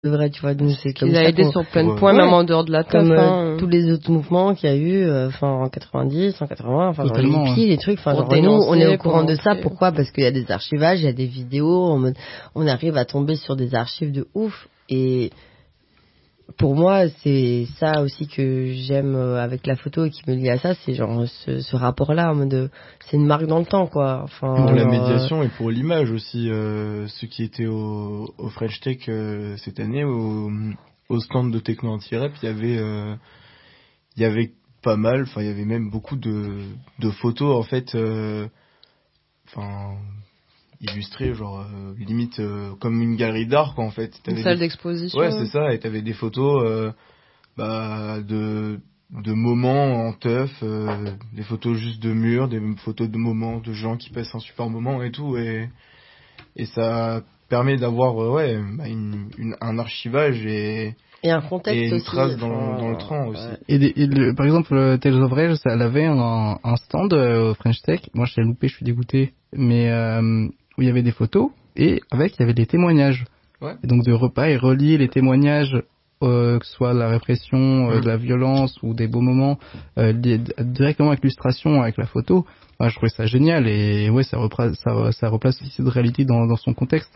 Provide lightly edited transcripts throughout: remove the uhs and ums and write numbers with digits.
vrai, tu vois, nous c'est comme Il ça a aidé sur plein de points, même en dehors de la teuf. Comme tous les autres mouvements qu'il y a eu, en 90, en 80, enfin genre les hippies, les trucs, enfin genre nous on est au courant de ça. Pourquoi ? Parce qu'il y a des archivages, il y a des vidéos, on arrive à tomber sur des archives de ouf. Et pour moi, c'est ça aussi que j'aime avec la photo et qui me lie à ça, c'est genre ce rapport-là, en mode c'est une marque dans le temps, quoi. Enfin, pour la médiation et pour l'image aussi, ceux qui étaient au French Tech cette année, au stand de Techno Anti-Rap, il y avait pas mal, enfin il y avait même beaucoup de photos en fait, illustrées, genre limite comme une galerie d'art, quoi, en fait. Une salle d'exposition. Ouais, c'est ça, et t'avais des photos de moments en teuf, des photos juste de murs, des photos de moments de gens qui passent un super moment et tout, et ça permet d'avoir un archivage et un contexte et une aussi, trace dans le temps aussi. Et par exemple, Tales of Rage, elle avait un stand au French Tech. Moi, je l'ai loupé, je suis dégoûté. Mais où il y avait des photos et avec, il y avait des témoignages. Ouais. Et donc de repas et relier les témoignages, que ce soit la répression, de la violence ou des beaux moments, directement avec l'illustration, avec la photo. Enfin, je trouvais ça génial et ouais, ça replace aussi cette réalité dans son contexte.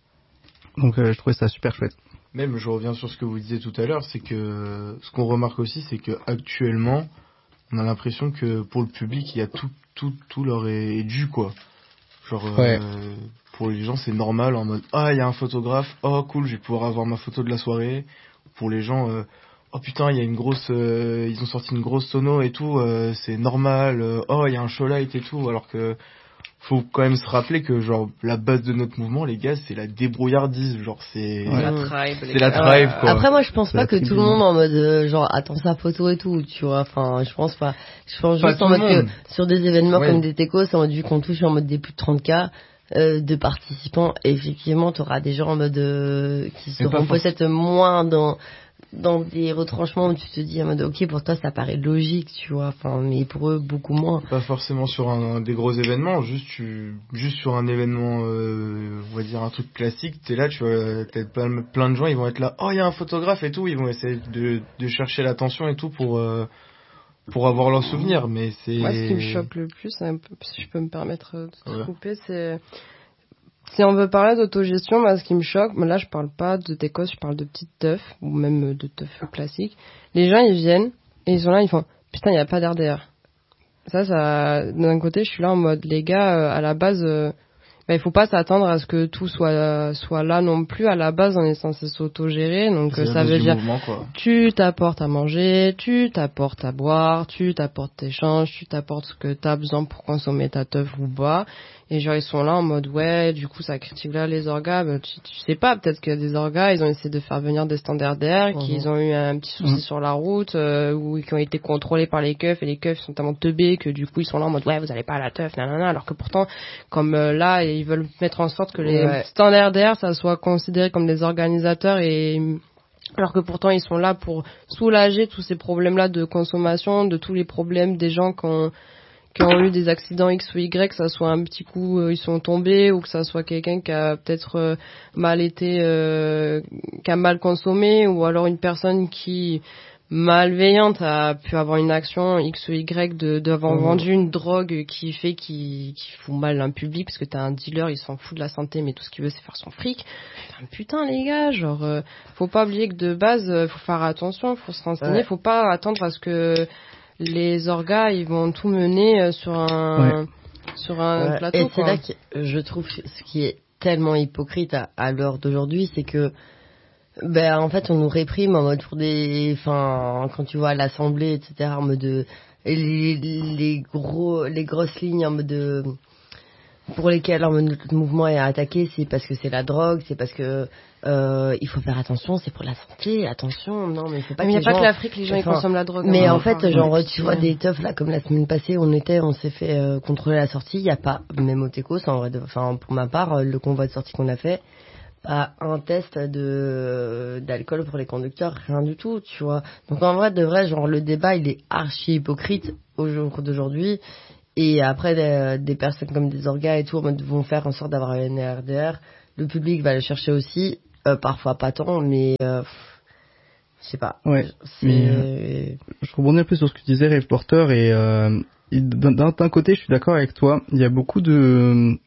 Donc je trouvais ça super chouette. Même, je reviens sur ce que vous disiez tout à l'heure, c'est que ce qu'on remarque aussi, c'est que actuellement, on a l'impression que pour le public, il y a tout leur est dû, quoi. Genre, pour les gens, c'est normal, en mode, il y a un photographe, oh cool, je vais pouvoir avoir ma photo de la soirée. Pour les gens, oh putain, il y a une grosse, ils ont sorti une grosse sono et tout, c'est normal, il y a un show light et tout, alors que faut quand même se rappeler que genre la base de notre mouvement, les gars, c'est la débrouillardise, genre c'est la tribe, c'est la tribe, quoi. Après moi je pense pas que tout le monde en mode genre attend sa photo et tout, tu vois, enfin je pense pas, je pense juste en mode que sur des événements comme des techos, en mode vu qu'on touche en mode des plus de 30K de participants, effectivement t'auras des gens en mode qui seront peut-être moins dans des retranchements où tu te dis en mode ok, pour toi ça paraît logique, tu vois, enfin mais pour eux beaucoup moins. Pas forcément sur des gros événements, juste sur un événement, on va dire un truc classique, t'es là, tu vois, t'as plein de gens, ils vont être là, il y a un photographe et tout, ils vont essayer de chercher l'attention et tout pour avoir leur souvenir, mais c'est... Moi, ce qui me choque le plus, un peu, si je peux me permettre de te couper, c'est... Si on veut parler d'autogestion, ce qui me choque, là je parle pas de techos, je parle de petites teufs, ou même de teufs classiques. Les gens ils viennent, et ils sont là, ils font « Putain, il n'y a pas d'RDR ». Ça, d'un côté, je suis là en mode « Les gars, à la base, il faut pas s'attendre à ce que tout soit là non plus. À la base, on est censé s'autogérer, donc ça veut dire tu t'apportes à manger, tu t'apportes à boire, tu t'apportes tes changes, tu t'apportes ce que t'as besoin pour consommer ta teuf ou boire. Et genre ils sont là en mode du coup ça critique là les orgas, tu sais pas, peut-être qu'il y a des orgas, ils ont essayé de faire venir des standards d'air, qu'ils ont eu un petit souci sur la route, ou qui ont été contrôlés par les keufs, et les keufs sont tellement teubés que du coup ils sont là en mode vous allez pas à la teuf, nanana, alors que pourtant comme là ils veulent mettre en sorte que les standards d'air ça soit considéré comme des organisateurs, et alors que pourtant ils sont là pour soulager tous ces problèmes là de consommation, de tous les problèmes des gens qui ont eu des accidents X ou Y, que ça soit un petit coup ils sont tombés, ou que ça soit quelqu'un qui a peut-être qui a mal consommé, ou alors une personne qui malveillante a pu avoir une action X ou Y d'avoir vendu une drogue qui fout mal un public, parce que t'as un dealer, il s'en fout de la santé, mais tout ce qu'il veut c'est faire son fric. Putain les gars, genre faut pas oublier que de base faut faire attention, faut se renseigner, faut pas attendre à ce que les orgas ils vont tout mener sur un plateau. Et c'est là que je trouve ce qui est tellement hypocrite à l'heure d'aujourd'hui, c'est que en fait on nous réprime en mode quand tu vois à l'Assemblée etc, en mode les grosses lignes en mode pour lesquelles notre mouvement est attaqué, c'est parce que c'est la drogue, c'est parce que il faut faire attention, c'est pour la santé, attention, non mais il faut pas. Mais il n'y a pas que l'Afrique, les gens ils consomment la drogue. Mais en fait, genre tu vois des teufs là, comme la semaine passée, on s'est fait contrôler la sortie, il y a pas, même au Tecos, pour ma part, le convoi de sortie qu'on a fait, pas un test d'alcool pour les conducteurs, rien du tout, tu vois. Donc en vrai, de vrai, genre le débat il est archi hypocrite au jour d'aujourd'hui. Et après, des personnes comme des orgas et tout vont faire en sorte d'avoir une RDR. Le public va le chercher aussi. parfois pas tant, mais je sais pas. Ouais. Je rebondis un peu sur ce que tu disais, Reporter, et d'un côté, je suis d'accord avec toi. Il y a beaucoup on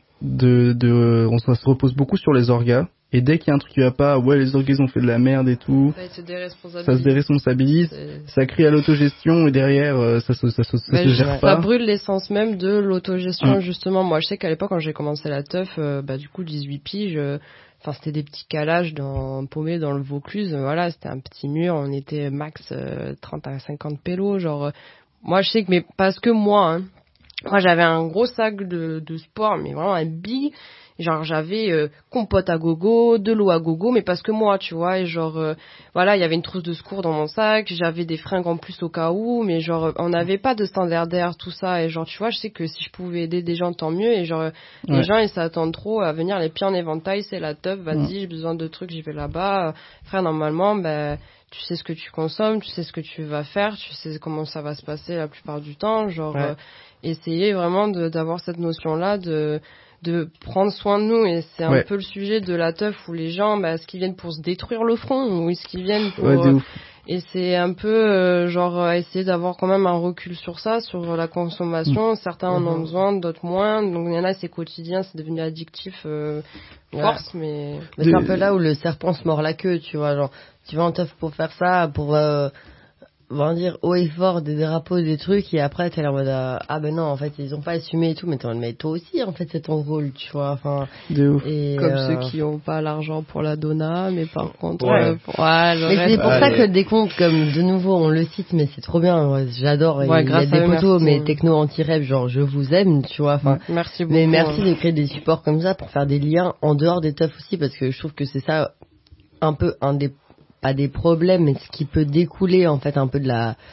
se repose beaucoup sur les orgas. Et dès qu'il y a un truc qui va pas, ouais, les orgas ont fait de la merde et tout. Ça se déresponsabilise. Ça crie à l'autogestion et derrière, ça se gère pas. Ça brûle l'essence même de l'autogestion, justement. Moi, je sais qu'à l'époque, quand j'ai commencé la teuf, du coup, 18 piges, enfin, c'était des petits calages paumés dans le Vaucluse. Voilà, c'était un petit mur. On était max 30 à 50 pélos. Genre, moi, je sais que, mais parce que moi, j'avais un gros sac de sport, mais vraiment un big. Genre, j'avais compote à gogo, de l'eau à gogo, mais parce que moi, tu vois, et genre, voilà, il y avait une trousse de secours dans mon sac, j'avais des fringues en plus au cas où, mais genre, on n'avait pas de standard d'air, tout ça, et genre, tu vois, je sais que si je pouvais aider des gens, tant mieux, et genre, les gens, ils s'attendent trop à venir les pieds en éventail, c'est la teuf, vas-y, j'ai besoin de trucs, j'y vais là-bas. Frère, normalement, tu sais ce que tu consommes, tu sais ce que tu vas faire, tu sais comment ça va se passer la plupart du temps, genre, essayer vraiment d'avoir cette notion-là de prendre soin de nous, et c'est un peu le sujet de la teuf où les gens, est-ce qu'ils viennent pour se détruire le front ou est-ce qu'ils viennent pour et c'est un peu essayer d'avoir quand même un recul sur ça, sur la consommation. Certains en ont besoin, d'autres moins, donc il y en a, c'est quotidien, c'est devenu addictif force, mais c'est un peu là où le serpent se mord la queue, tu vois, genre tu vas en teuf pour faire ça, pour on va dire haut et fort des drapeaux, des trucs, et après t'es là en mode non, en fait ils ont pas assumé et tout, mais toi aussi en fait c'est ton rôle, tu vois, enfin de ouf. Et comme ceux qui ont pas l'argent pour la dona, mais par contre mais c'est pour ça que le décompte, comme de nouveau on le cite, mais c'est trop bien, j'adore, il y a des potos, mais techno anti-rap, genre je vous aime, tu vois, enfin merci beaucoup, mais merci de créer des supports comme ça pour faire des liens en dehors des teufs aussi, parce que je trouve que c'est ça un peu pas des problèmes, mais ce qui peut découler en fait un peu de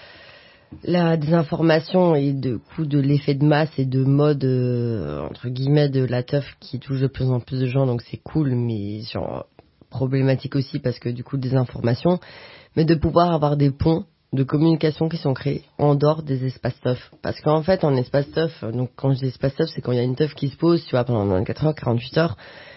la désinformation et de l'effet de masse et de mode entre guillemets de la teuf qui touche de plus en plus de gens, donc c'est cool, mais genre problématique aussi parce que du coup des informations, mais de pouvoir avoir des ponts de communication qui sont créés en dehors des espaces teuf, parce qu'en fait en espace teuf, donc quand je dis espace teuf, c'est quand il y a une teuf qui se pose, tu vois, pendant 24 heures, 48 heures,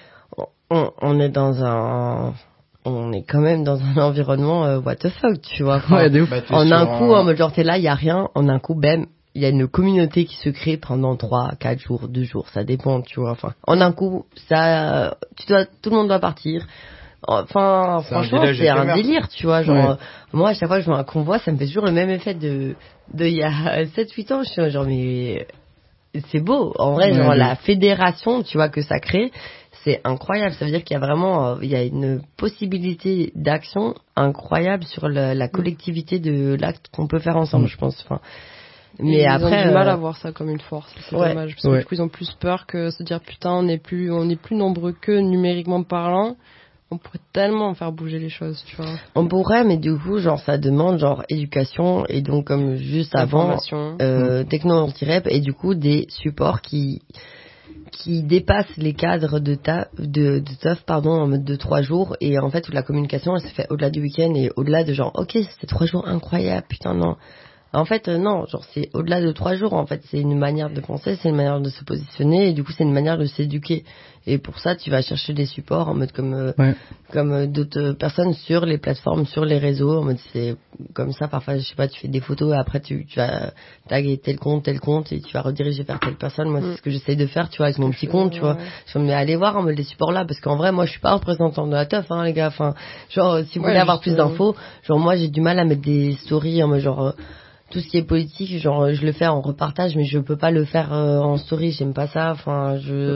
on est quand même dans un environnement what the fuck, tu vois. Enfin, en un coup, en mode genre t'es là, il y a rien, en un coup, bam, il y a une communauté qui se crée pendant 3, 4 jours, 2 jours, ça dépend, tu vois. Enfin, en un coup, tout le monde doit partir. Enfin, franchement, c'est un délire, tu vois. Genre, moi, à chaque fois que je vois un convoi, ça me fait toujours le même effet de il y a 7-8 ans. Je suis genre, mais c'est beau. En vrai, genre, la fédération, tu vois, que ça crée, c'est incroyable. Ça veut dire qu'il y a vraiment, il y a une possibilité d'action incroyable sur la collectivité de l'acte qu'on peut faire ensemble, je pense. Enfin, mais après, ils ont du mal à voir ça comme une force. C'est dommage, parce que du coup, ils ont plus peur que se dire putain, on est plus nombreux que numériquement parlant. On pourrait tellement faire bouger les choses, tu vois. On pourrait, mais du coup, genre, ça demande, genre, éducation, et donc, comme juste avant, techno anti-rap, et du coup, des supports qui dépassent les cadres de teuf, en mode de 3 jours, et en fait, où la communication, elle se fait au-delà du week-end, et au-delà de genre, ok, c'était 3 jours incroyables, putain, non. En fait, non, genre, c'est au-delà de 3 jours, en fait, c'est une manière de penser, c'est une manière de se positionner, et du coup, c'est une manière de s'éduquer. Et pour ça, tu vas chercher des supports en mode comme d'autres personnes sur les plateformes, sur les réseaux, en mode c'est comme ça, parfois, je sais pas, tu fais des photos, et après, tu vas taguer tel compte, et tu vas rediriger vers telle personne. Moi, c'est ce que j'essaye de faire, tu vois, avec mon petit compte, tu vois. Je me mets à aller voir, en mode les supports là, parce qu'en vrai, moi, je suis pas représentant de la teuf, hein, les gars. Enfin, genre, si vous voulez avoir plus d'infos, genre, moi, j'ai du mal à mettre des stories en mode genre, tout ce qui est politique, genre je le fais en repartage, mais je peux pas le faire en story, j'aime pas ça. Enfin,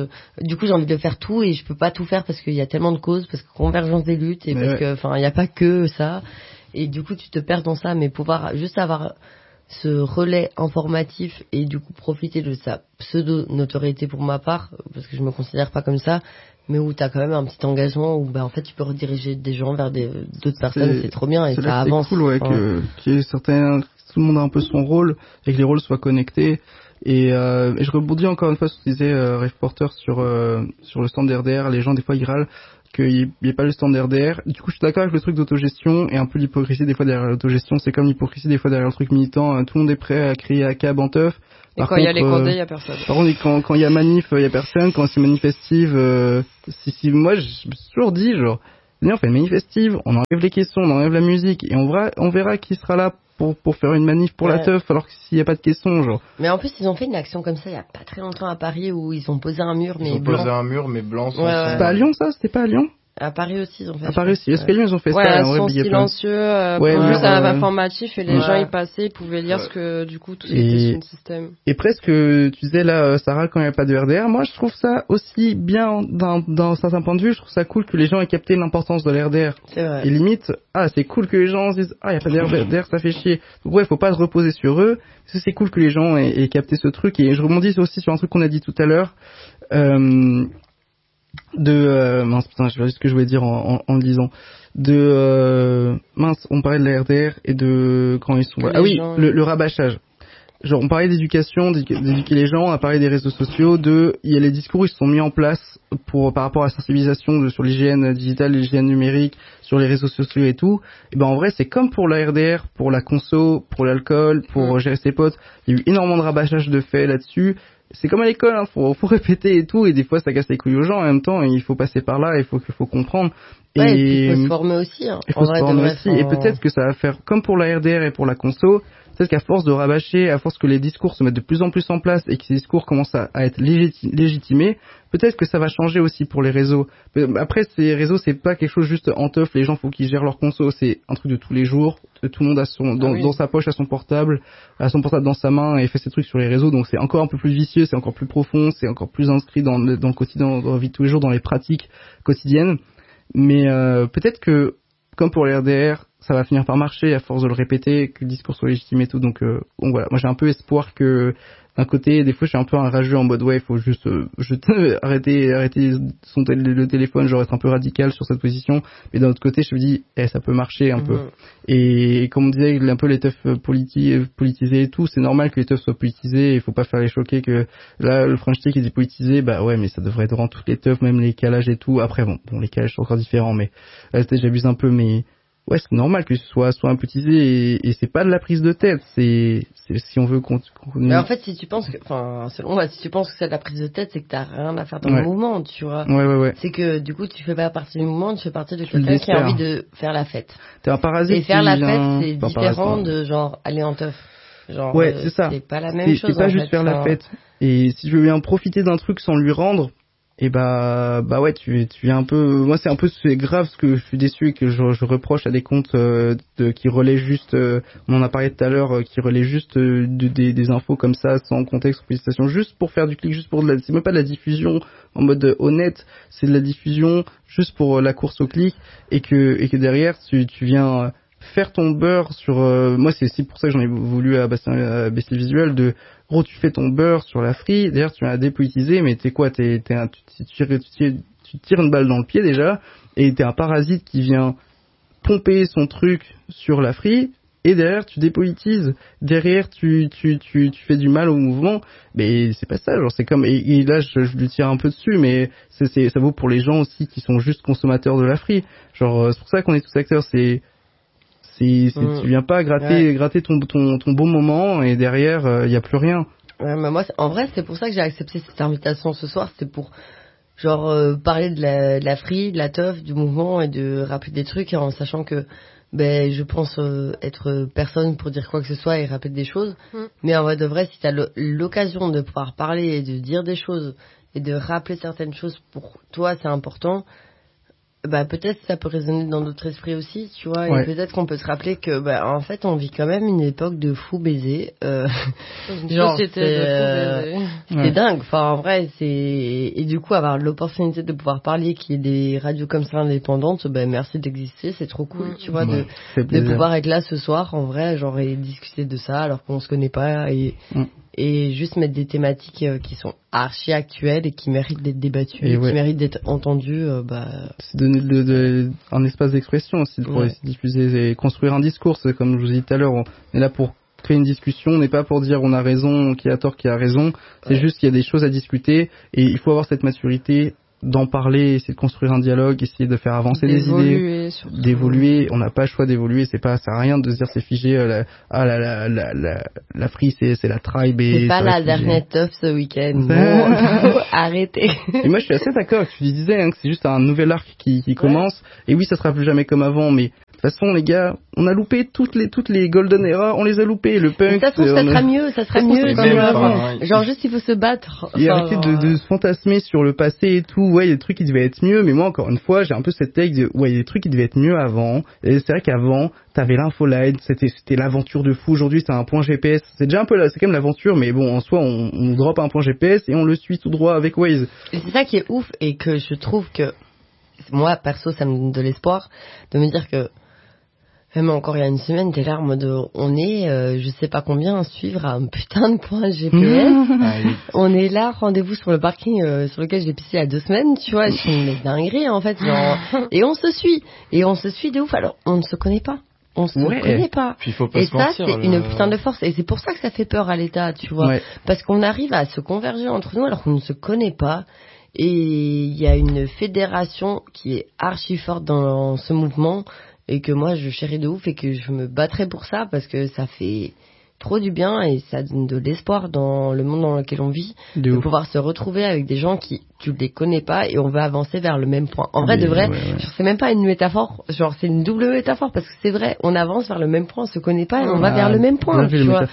du coup j'ai envie de faire tout et je peux pas tout faire parce qu'il y a tellement de causes, parce que convergence des luttes, et parce que enfin il y a pas que ça, et du coup tu te perds dans ça, mais pouvoir juste avoir ce relais informatif et du coup profiter de sa pseudo notoriété pour ma part, parce que je me considère pas comme ça, mais où t'as quand même un petit engagement où en fait tu peux rediriger des gens vers d'autres personnes, c'est trop bien, et ça avance. C'est cool, qu'il y ait certains, tout le monde a un peu son rôle et que les rôles soient connectés. Et je rebondis encore une fois sur ce que disait Reporter sur le stand RDR. Les gens des fois ils râlent qu'il n'y ait pas le stand RDR. Du coup je suis d'accord avec le truc d'autogestion et un peu l'hypocrisie des fois derrière l'autogestion. C'est comme l'hypocrisie des fois derrière le truc militant. Tout le monde est prêt à crier à cab en teuf. Et quand il y a les condés, il y a personne. Par contre, quand il y a manif, il y a personne. Quand c'est manifestive, si moi, je me suis toujours dit, genre, c'est-à-dire on fait une manifestive, on enlève les questions, on enlève la musique et on verra qui sera là pour faire une manif pour la teuf alors que s'il y a pas de questions genre. Mais en plus ils ont fait une action comme ça il y a pas très longtemps à Paris où ils ont posé un mur mais blanc. Posé un mur mais blanc. Ouais. C'est pas à Lyon ça, c'était pas à Lyon? À Paris aussi ils ont fait. À Paris aussi. Est-ce qu'à Lyon ils ont fait ça? Ouais, son silencieux, juste informatif et les gens y passaient, ils pouvaient lire ce que du coup tout ce qui était sur le système. Et presque tu disais là Sarah quand il n'y a pas de RDR, moi je trouve ça aussi bien dans certains points de vue, je trouve ça cool que les gens aient capté l'importance de l'RDR. C'est vrai. Et limite, c'est cool que les gens se disent il y a pas de RDR, ça fait chier. Donc ouais, faut pas se reposer sur eux. Parce que c'est cool que les gens aient capté ce truc et je rebondis aussi sur un truc qu'on a dit tout à l'heure. Je vais dire ce que je voulais dire en le disant. On parlait de la RDR et de quand ils sont. Le rabâchage. Genre on parlait d'éducation, d'éduquer les gens, on a parlé des réseaux sociaux, il y a les discours ils se sont mis en place par rapport à la sensibilisation sur l'hygiène digitale, l'hygiène numérique, sur les réseaux sociaux et tout. Et ben en vrai c'est comme pour la RDR, pour la conso, pour l'alcool, pour gérer ses potes, il y a eu énormément de rabâchage de faits là-dessus. C'est comme à l'école, faut répéter et tout, et des fois ça casse les couilles aux gens, en même temps il faut passer par là, il faut comprendre. Ouais, et puis il faut se former aussi. Il faut se former aussi, et peut-être que ça va faire comme pour la RDR et pour la conso, peut-être qu'à force de rabâcher, à force que les discours se mettent de plus en plus en place et que ces discours commencent à être légitimés, peut-être que ça va changer aussi pour les réseaux. Après, ces réseaux, c'est pas quelque chose juste en teuf, les gens faut qu'ils gèrent leur conso, c'est un truc de tous les jours, tout le monde a dans sa poche, a son portable dans sa main et fait ses trucs sur les réseaux, donc c'est encore un peu plus vicieux, c'est encore plus profond, c'est encore plus inscrit dans le quotidien, dans la vie de tous les jours, dans les pratiques quotidiennes. Mais peut-être que, comme pour les RDR, ça va finir par marcher à force de le répéter, que le discours soit légitime et tout. Donc voilà, moi j'ai un peu espoir que d'un côté, des fois je suis un peu un rageux en mode ouais, il faut juste arrêter le téléphone, genre être un peu radical sur cette position. Mais d'un autre côté, je me dis ça peut marcher un peu. Et comme on disait, un peu les teufs politisés et tout, c'est normal que les teufs soient politisés. Il faut pas faire les choquer que là le French Tech est politisé, bah ouais, mais ça devrait être dans toutes les teufs, même les calages et tout. Après bon les calages sont encore différents, mais là j'abuse un peu, mais ouais, c'est normal que ce soit imputisé et c'est pas de la prise de tête, c'est si on veut qu'on mais en fait, si tu penses que c'est de la prise de tête, c'est que t'as rien à faire dans le mouvement, tu vois. Ouais. C'est que du coup, tu fais pas partie du mouvement, tu fais partie de quelqu'un qui a envie de faire la fête. T'es un parasite. Et faire la fête, c'est différent de genre aller en teuf. Genre, c'est ça. C'est pas la même chose. C'est pas juste faire la fête. Et si je veux bien profiter d'un truc sans lui rendre, et bah ouais, tu es un peu, moi c'est grave ce que je suis déçu et que je reproche à des comptes qui relaient juste, on en a parlé tout à l'heure, qui relaient juste des infos comme ça sans contexte, précision, juste pour faire du clic, juste pour c'est même pas de la diffusion en mode honnête, c'est de la diffusion juste pour la course au clic et que derrière tu viens faire ton beurre sur moi c'est aussi pour ça que j'en ai voulu à Bastien Visuel de gros tu fais ton beurre sur la free, d'ailleurs tu vas dépolitiser mais t'es quoi, tu tires une balle dans le pied déjà et t'es un parasite qui vient pomper son truc sur la free et derrière tu dépolitises, derrière tu fais du mal au mouvement, mais c'est pas ça, genre c'est comme et là je lui tire un peu dessus, mais ça vaut pour les gens aussi qui sont juste consommateurs de la free, genre c'est pour ça qu'on est tous acteurs, tu viens pas gratter ton bon moment et derrière il y a plus rien. Ouais, mais moi en vrai c'est pour ça que j'ai accepté cette invitation ce soir, c'est pour genre parler de la free, de la teuf, du mouvement et de rappeler des trucs en sachant que je pense être personne pour dire quoi que ce soit et rappeler des choses. Mais en vrai de vrai, si t'as l'occasion de pouvoir parler et de dire des choses et de rappeler certaines choses pour toi c'est important, peut-être ça peut résonner dans d'autres esprits aussi, tu vois, et peut-être qu'on peut se rappeler que en fait on vit quand même une époque de fous baisers, genre c'est dingue, enfin en vrai et du coup avoir l'opportunité de pouvoir parler, qu'il y ait des radios comme ça indépendantes, merci d'exister, c'est trop cool, tu vois, de pouvoir être là ce soir en vrai, genre et discuter de ça alors qu'on se connaît pas et juste mettre des thématiques qui sont archi actuelles et qui méritent d'être débattues et qui méritent d'être entendues. C'est donner un espace d'expression aussi pour essayer de diffuser et construire un discours. C'est comme je vous ai dit tout à l'heure, on est là pour créer une discussion, on n'est pas pour dire on a raison, qui a tort, qui a raison. C'est juste qu'il y a des choses à discuter et il faut avoir cette maturité d'en parler, essayer de construire un dialogue, essayer de faire avancer des idées, d'évoluer. On n'a pas le choix d'évoluer. Ça sert à rien de se dire c'est figé. La free c'est la tribe. C'est pas la dernière teuf ce week-end. Bon, arrêtez. Et moi je suis assez d'accord. Tu disais que c'est juste un nouvel arc qui commence. Et oui, ça sera plus jamais comme avant, mais de toute façon, les gars, on a loupé toutes les golden era, on les a loupées. Le punk. Ça sera mieux comme avant. Genre juste il faut se battre. Et arrêter de se fantasmer sur le passé et tout. Ouais, il y a des trucs qui devaient être mieux, mais moi encore une fois, j'ai un peu cette take de ouais, il y a des trucs qui devaient être mieux avant. Et c'est vrai qu'avant, t'avais l'infoline, c'était l'aventure de fou. Aujourd'hui, c'est un point GPS. C'est déjà un peu c'est quand même l'aventure, mais bon, en soi, on drop un point GPS et on le suit tout droit avec Waze. Et c'est ça qui est ouf et que je trouve que moi perso, ça me donne de l'espoir de me dire que même encore il y a une semaine, t'es là en mode on est, je sais pas combien, à suivre à un putain de point GPS. On est là, rendez-vous sur le parking sur lequel j'ai pissé il y a 2 semaines, tu vois, c'est une dinguerie en fait. Genre, et on se suit de ouf. Alors on ne se connaît pas. On se connaît pas. Puis faut pas et se ça, mentir, c'est une putain de force. Et c'est pour ça que ça fait peur à l'État, tu vois. Ouais. Parce qu'on arrive à se converger entre nous alors qu'on ne se connaît pas. Et il y a une fédération qui est archi forte dans ce mouvement. Et que moi je chéris de ouf et que je me battrai pour ça parce que ça fait trop du bien et ça donne de l'espoir dans le monde dans lequel on vit de pouvoir se retrouver avec des gens qui tu les connais pas et on va avancer vers le même point. En vrai de vrai, c'est même pas une métaphore, genre c'est une double métaphore parce que c'est vrai, on avance vers le même point, on se connaît pas et on va vers le même point. Tu vois.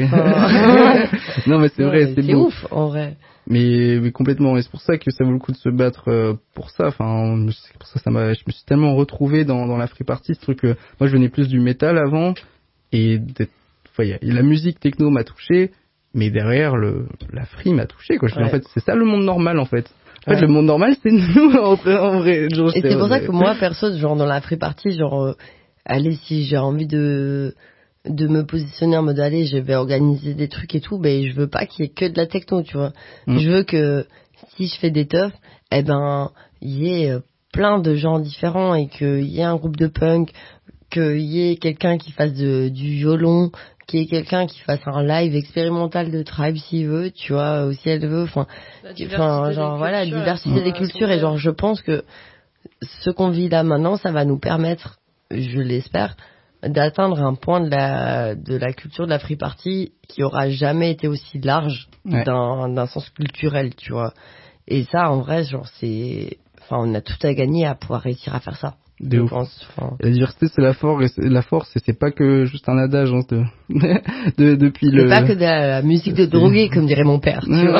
Non mais c'est vrai, c'est beau. Ouf en vrai. Mais complètement, et c'est pour ça que ça vaut le coup de se battre pour ça. Enfin, c'est pour ça je me suis tellement retrouvé dans la free party, ce truc. Moi, je venais plus du métal avant, et la musique techno m'a touché, mais derrière la free m'a touché. Quoi. En fait, c'est ça le monde normal, en fait. En fait, le monde normal, c'est nous en vrai. Genre, et c'est pour ça que moi, perso, genre dans la free party, genre, allez, si j'ai envie de me positionner en mode allez je vais organiser des trucs et tout, ben je veux pas qu'il y ait que de la techno, tu vois. Je veux que si je fais des teufs, eh ben il y ait plein de gens différents et qu'il y ait un groupe de punk, qu'il y ait quelqu'un qui fasse du violon, qu'il y ait quelqu'un qui fasse un live expérimental de tribe s'il veut, tu vois, ou si elle veut, enfin genre voilà, diversité des cultures et genre je pense que ce qu'on vit là maintenant, ça va nous permettre, je l'espère, d'atteindre un point de la culture de la free party qui aura jamais été aussi large d'un sens culturel, tu vois. Et ça, en vrai, genre, on a tout à gagner à pouvoir réussir à faire ça. De ouf. La diversité, c'est la force, et c'est pas que juste un adage, hein, depuis c'est pas que de la musique de drogué, comme dirait mon père, tu vois.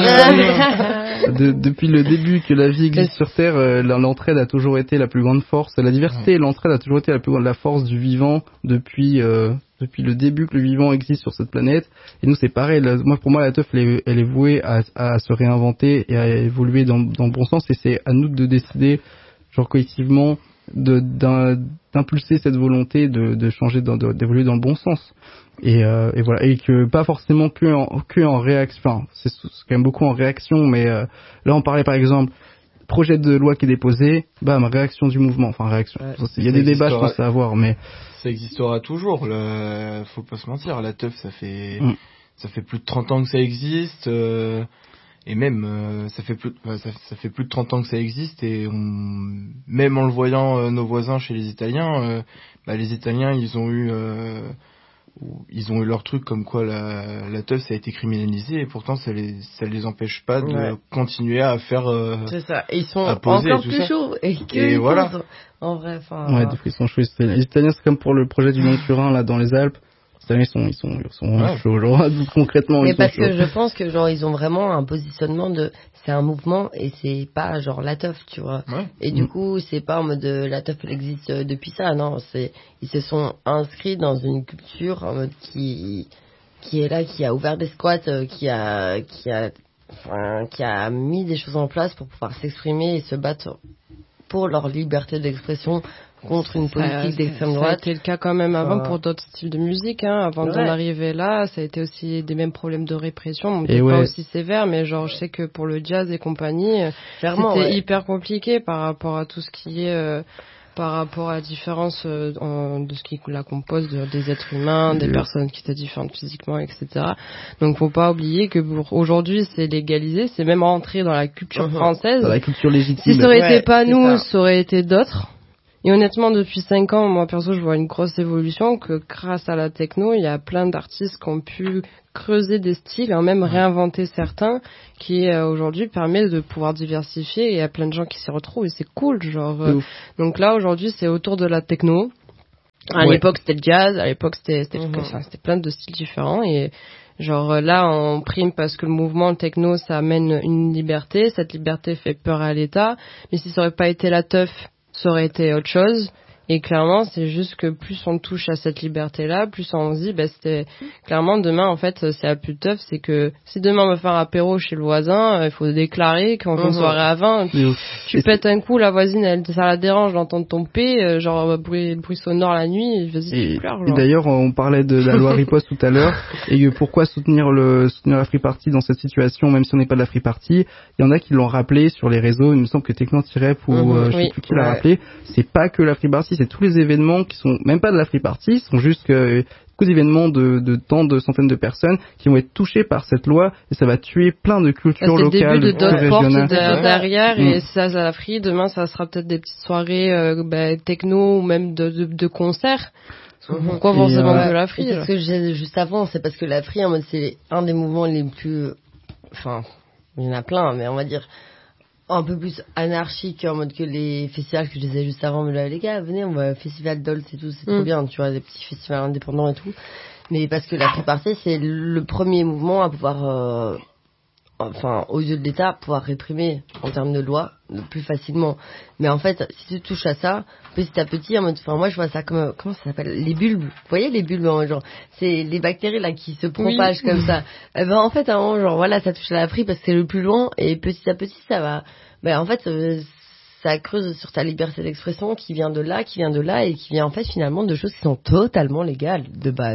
Depuis le début que la vie existe sur Terre, l'entraide a toujours été la plus grande force. La diversité et l'entraide a toujours été la force du vivant depuis le début que le vivant existe sur cette planète. Et nous, c'est pareil. Pour moi, la teuf, elle est vouée à se réinventer et à évoluer dans le bon sens. Et c'est à nous de décider, genre collectivement, d'impulser cette volonté de changer, d'évoluer dans le bon sens. Et voilà, et que pas forcément que en réaction. Enfin, c'est quand même beaucoup en réaction, mais là on parlait par exemple projet de loi qui est déposé, bam, réaction du mouvement. Enfin réaction. Il y a des débats, je pense à avoir, mais ça existera toujours. Faut pas se mentir, la teuf, ça fait plus de 30 ans que ça existe. Et même ça fait plus de 30 ans que ça existe et même en le voyant nos voisins chez les Italiens, les Italiens ils ont eu leur truc comme quoi la teuf ça a été criminalisé et pourtant ça les empêche pas de continuer à faire c'est ça, ils sont encore plus chauds et voilà en vrai des fois ils sont chauds. Les Italiens c'est comme pour le projet du Mont Turin là dans les Alpes. Ils sont chauds, genre, concrètement. Mais parce que je pense que genre ils ont vraiment un positionnement c'est un mouvement et c'est pas genre la teuf, tu vois. Ouais. Et du coup c'est pas en mode la teuf elle existe depuis ça, non, ils se sont inscrits dans une culture en mode qui est là, qui a ouvert des squats, qui a mis des choses en place pour pouvoir s'exprimer et se battre pour leur liberté d'expression contre une politique d'extrême droite. Ça a été le cas quand même avant pour d'autres styles de musique, hein. Avant d'en arriver là, ça a été aussi des mêmes problèmes de répression, peut-être pas aussi sévères, mais genre je sais que pour le jazz et compagnie, c'était hyper compliqué par rapport à tout ce qui est par rapport à la différence de ce qui la compose des êtres humains, des personnes qui étaient différentes physiquement, etc. Donc faut pas oublier que aujourd'hui c'est légalisé, c'est même rentré dans la culture française. Dans la culture légitime. Si ça aurait été pas nous, ça aurait été d'autres. Et honnêtement, depuis 5 ans, moi perso, je vois une grosse évolution, que grâce à la techno, il y a plein d'artistes qui ont pu creuser des styles et même réinventer certains, qui aujourd'hui permet de pouvoir diversifier, et il y a plein de gens qui s'y retrouvent et c'est cool, genre. Donc là, aujourd'hui, c'est autour de la techno. À l'époque, c'était le jazz, à l'époque, c'était plein de styles différents, et genre là, on prime parce que le mouvement techno, ça amène une liberté, cette liberté fait peur à l'État, mais si ça aurait pas été la teuf, ça aurait été autre chose. Et clairement, c'est juste que plus on touche à cette liberté-là, plus on se dit, c'était clairement demain, en fait, c'est à plus de teuf. C'est que si demain on va faire un apéro chez le voisin, il faut déclarer qu'on fait une soirée à 20. Tu pètes un coup, la voisine, ça la dérange d'entendre ton P, genre bruit sonore la nuit. Vas-y, tu pleures. Et d'ailleurs, on parlait de la loi Riposte tout à l'heure, et pourquoi soutenir la Free Party dans cette situation, même si on n'est pas de la Free Party. Il y en a qui l'ont rappelé sur les réseaux. Il me semble que Techno-Rep ou je sais plus qui l'a rappelé. C'est pas que la Free Party, c'est tous les événements qui sont même pas de la Free Party, sont juste beaucoup d'événements de tant de centaines de personnes qui vont être touchés par cette loi, et ça va tuer plein de cultures locales, c'est le début de d'autres portes derrière, et ça à la Free, demain ça sera peut-être des petites soirées techno ou même de concerts. Pourquoi forcément que la Free? C'est ce que je disais juste avant, c'est parce que la Free, en mode, c'est un des mouvements les plus, enfin, il y en a plein, mais on va dire un peu plus anarchique, en mode que les festivals que je disais juste avant. Mais là, les gars, venez, on va au festival Dolce et tout, c'est trop bien, tu vois, des petits festivals indépendants et tout. Mais parce que la Free Party, c'est le premier mouvement à pouvoir, enfin, aux yeux de l'État, pouvoir réprimer en termes de loi le plus facilement. Mais en fait, si tu touches à ça, petit à petit, en mode, enfin, moi, je vois ça comme, comment ça s'appelle? Les bulbes. Vous voyez les bulbes, genre, c'est les bactéries, là, qui se propagent comme ça. Et ben, en fait, à un moment, genre, voilà, ça touche à la Free parce que c'est le plus loin, et petit à petit, ça va, ben, en fait, ça creuse sur ta liberté d'expression qui vient de là, et qui vient en fait finalement de choses qui sont totalement légales de base.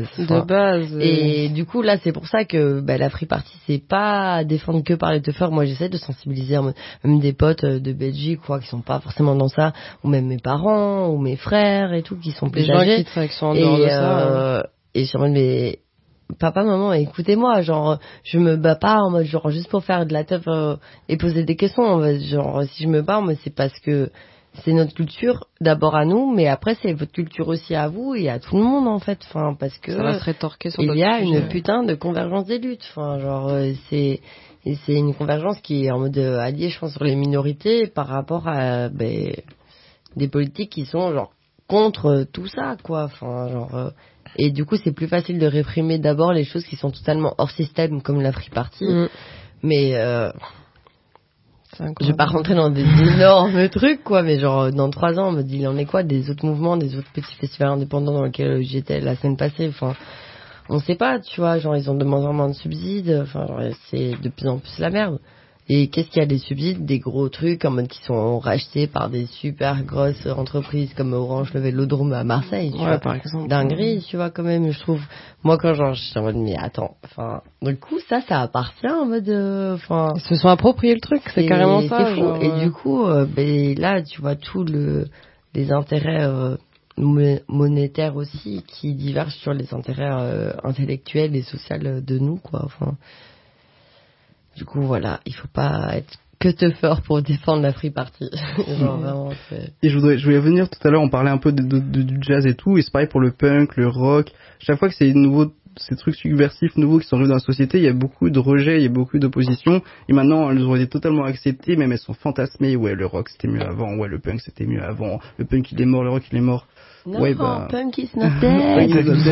Et du coup là c'est pour ça que la Free Party c'est pas défendre que par les teufeurs. Moi j'essaie de sensibiliser même des potes de Belgique quoi qui sont pas forcément dans ça, ou même mes parents ou mes frères et tout qui sont plus âgés. Qui sont en dehors de ça. Et sur mes papa, maman, écoutez-moi, genre, je me bats pas en mode, genre, juste pour faire de la teuf et poser des questions. Genre, si je me bats, moi, c'est parce que c'est notre culture, d'abord à nous, mais après, c'est votre culture aussi à vous et à tout le monde, en fait. Enfin, parce que ça va se rétorquer sur il y a une putain de convergence des luttes. Enfin, genre, c'est une convergence qui est en mode alliée, je pense, sur les minorités par rapport à des politiques qui sont, genre, contre tout ça, quoi. Enfin, genre... Et du coup, c'est plus facile de réprimer d'abord les choses qui sont totalement hors système, comme la Free Party. Mais je vais pas rentrer dans des énormes trucs, quoi. Mais genre, dans 3 ans, on me dit, il en est quoi des autres mouvements, des autres petits festivals indépendants dans lesquels j'étais la semaine passée. Enfin, on sait pas, tu vois. Genre, ils ont de moins en moins de subsides. Enfin, genre, c'est de plus en plus la merde. Et qu'est-ce qu'il y a des subsides, des gros trucs en mode qui sont rachetés par des super grosses entreprises comme Orange, le Vélodrome à Marseille, tu vois, par exemple. Dinguerie, tu vois, quand même, je trouve. Moi, quand genre, je suis en mode, mais attends, enfin, du coup, ça appartient en mode, enfin. Ils se sont appropriés le truc, c'est carrément ça. C'est fou. Genre, et du coup, là, tu vois, tous les intérêts, monétaires aussi, qui divergent sur les intérêts, intellectuels et sociaux de nous, quoi, enfin. Du coup, voilà, il faut pas être que teufeur pour défendre la Free Party. Genre, vraiment, et je voulais venir tout à l'heure, on parlait un peu du jazz et tout, et c'est pareil pour le punk, le rock. Chaque fois que c'est ces trucs subversifs nouveaux qui sont arrivés dans la société, il y a beaucoup de rejets, il y a beaucoup d'opposition, et maintenant elles ont été totalement acceptées, même elles sont fantasmées. Ouais, le rock c'était mieux avant, ouais, le punk c'était mieux avant, le punk il est mort, le rock il est mort. Non, ouais, punk is not dead.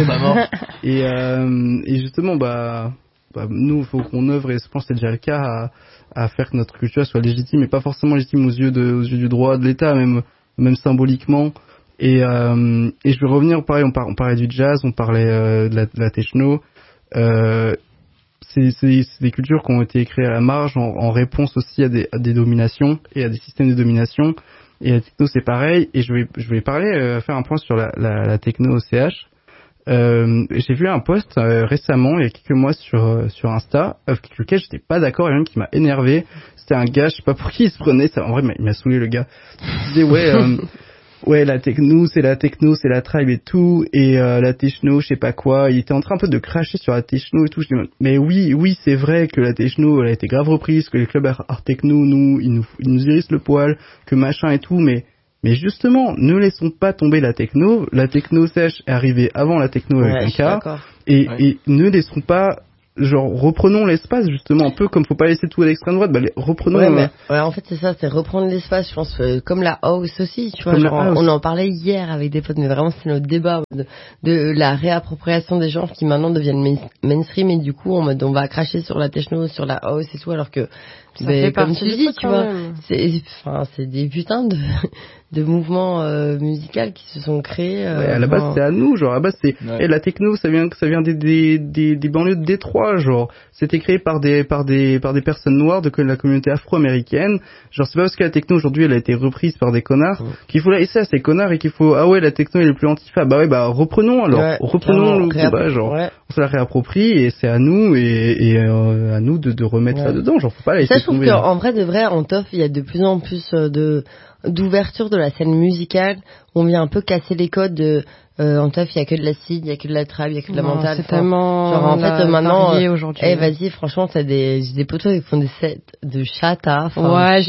Et justement, nous, il faut qu'on œuvre, et je pense que c'est déjà le cas, à faire que notre culture soit légitime, et pas forcément légitime aux yeux du droit de l'État, même symboliquement. Et je vais revenir, pareil, on parlait du jazz, on parlait de la techno. C'est des cultures qui ont été créées à la marge en réponse aussi à des dominations et à des systèmes de domination. Et la techno, c'est pareil. Et je vais faire un point sur la techno au CH. J'ai vu un post récemment, il y a quelques mois, sur Insta, avec lequel j'étais pas d'accord, et même qui m'a énervé. C'était un gars, je sais pas pour qui il se prenait, ça, en vrai il m'a saoulé le gars. Il disait ouais, la techno, c'est la tribe et tout, et la techno, je sais pas quoi. Il était en train un peu de cracher sur la techno et tout. Je dis, mais oui, c'est vrai que la techno, elle a été grave reprise, que les clubs art techno, ils nous hérissent le poil, que machin et tout, mais justement, ne laissons pas tomber la techno. La techno sèche est arrivée avant la techno avec un K, et ne laissons pas, genre, reprenons l'espace, justement, un peu comme faut pas laisser tout à l'extrême droite, reprenons. Ouais, en fait, c'est ça, c'est reprendre l'espace, je pense, comme la house aussi, tu vois, genre, on en parlait hier avec des potes, mais vraiment, c'est notre débat de la réappropriation des genres qui maintenant deviennent mainstream, et du coup, on va cracher sur la techno, sur la house et tout, alors que, comme tu dis, tu vois, c'est des putains de mouvements musicaux qui se sont créés. À la base, c'est à nous, genre, à la base, c'est la techno, ça vient des banlieues de Détroit, genre, c'était créé par des personnes noires de la communauté afro-américaine. Genre, c'est pas parce que la techno aujourd'hui, elle a été reprise par des connards qu'il faut la laisser à ces connards et qu'il faut, la techno elle est plus antifa. Reprenons alors, reprenons le combat, genre, on se la réapproprie et c'est à nous et à nous de remettre ça dedans, genre, faut pas la laisser je trouve qu'en vrai de vrai, en TOF, il y a de plus en plus d'ouverture de la scène musicale. On vient un peu casser les codes de en TOF, il y a que de l'acide, il y a que de la trap, il y a que de la mentale. C'est tellement genre en fait maintenant aujourd'hui. Vas-y, franchement, t'as des potos qui font des sets de chata. Merci,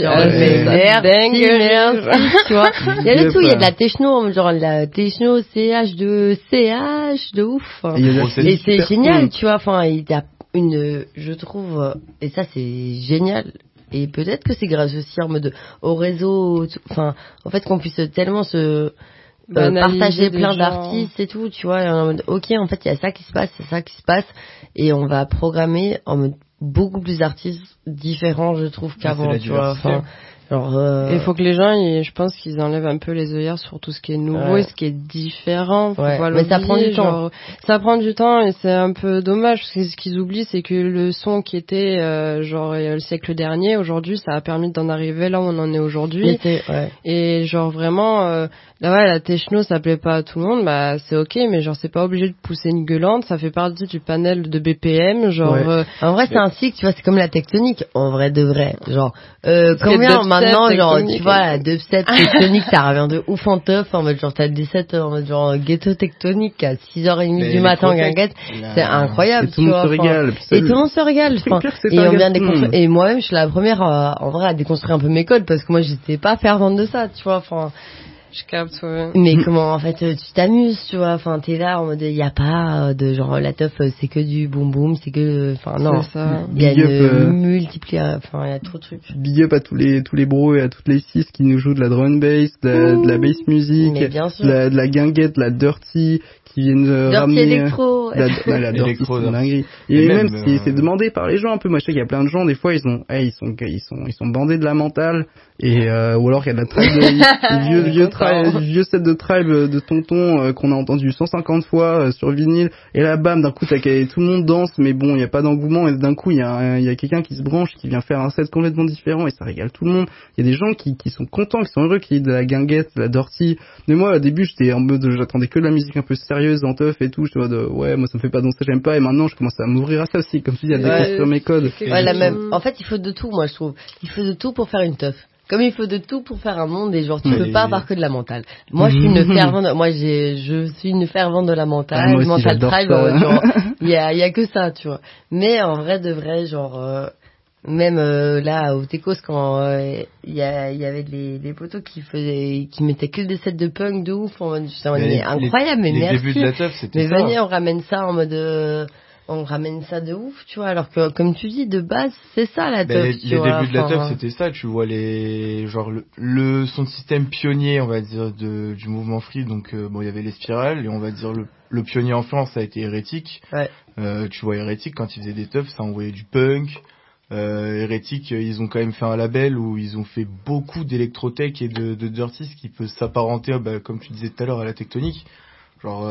tu vois. Il y a de tout, il y a de la techno, genre la techno CH de ouf. Et c'est génial, tu vois. Enfin, il y a je trouve, et ça c'est génial. Et peut-être que c'est grâce aussi en mode au réseau, enfin, en fait qu'on puisse tellement se partager plein d'artistes et tout, tu vois, en mode ok, en fait il y a ça qui se passe, c'est ça qui se passe, et on va programmer en mode beaucoup plus d'artistes différents, je trouve, qu'avant, tu vois. Enfin, il faut que les gens, je pense qu'ils enlèvent un peu les œillères sur tout ce qui est nouveau et ce qui est différent. Faut pas mais ça prend du temps. Ça prend du temps et c'est un peu dommage parce que ce qu'ils oublient, c'est que le son qui était le siècle dernier, aujourd'hui, ça a permis d'en arriver là où on en est aujourd'hui. Et genre vraiment, la techno, ça plaît pas à tout le monde, c'est ok, mais genre c'est pas obligé de pousser une gueulante, ça fait partie du panel de BPM, genre. En vrai, c'est un cycle, tu vois, c'est comme la tectonique, en vrai de vrai, genre. Combien maintenant, genre, tu vois, la dubstep tectonique, ça revient de ouf en teuf, en mode genre, t'as des sets en mode genre ghetto tectonique à 6h30 du matin en guinguette, c'est incroyable, tu vois. Et tout le monde se régale, et on vient déconstruire, et moi-même, je suis la première, en vrai, à déconstruire un peu mes codes, parce que moi, j'étais pas fervente de ça, tu vois, enfin. Je capte, ouais. Mais comment, en fait, tu t'amuses, tu vois, enfin, t'es là en mode, y a pas de genre, la teuf, c'est que du boum boum, c'est que, enfin, non. Il y a enfin, il y a trop de trucs. Big up à tous les bros et à toutes les sis qui nous jouent de la drum and bass, de la bass music, de la guinguette, de la dirty, qui viennent ramener électro. La dirty, c'est dinguerie. Et même si c'est demandé par les gens un peu, moi je sais qu'il y a plein de gens, des fois ils sont bandés de la mentale, et ou alors il y a de la tribe, vieux set de tribe de tonton qu'on a entendu 150 fois sur vinyle, et là bam, d'un coup tout le monde danse, mais bon, il y a pas d'engouement, et d'un coup il y a quelqu'un qui se branche, qui vient faire un set complètement différent, et ça régale tout le monde. Il y a des gens qui sont contents, qui sont heureux, qui de la guinguette, de la dirty. Mais moi au début j'étais en mode, j'attendais que de la musique un peu sérieuse en teuf et tout, j'étais en mode moi ça me fait pas danser, j'aime pas, et maintenant je commence à m'ouvrir à ça aussi, comme tu dis, à déconstruire mes codes. En fait il faut de tout, moi je trouve. Il faut de tout pour faire une teuf. Comme il faut de tout pour faire un monde, et genre tu peux pas avoir que de la mentale. Moi je suis une fervente, je suis une fervente de la mentale, mentale tribe, genre il y a que ça, tu vois. Mais en vrai de vrai, genre même là au Tecos, quand il y avait les potos qui mettaient que des sets de punk de ouf, en mode incroyable, mais merci. Débuts de la teuf, c'était mais venez, on ramène ça en mode on ramène ça de ouf, tu vois, alors que comme tu dis, de base c'est ça la teuf. Les débuts de la teuf, c'était ça, tu vois, son système pionnier, on va dire, du mouvement free. Donc il y avait les spirales, et on va dire le pionnier en France, ça a été Hérétique. Tu vois, Hérétique, quand ils faisaient des teufs, ça envoyait du punk. Hérétique, ils ont quand même fait un label où ils ont fait beaucoup d'électrotech et de dirty, qui peut s'apparenter, comme tu disais tout à l'heure, à la tectonique. Genre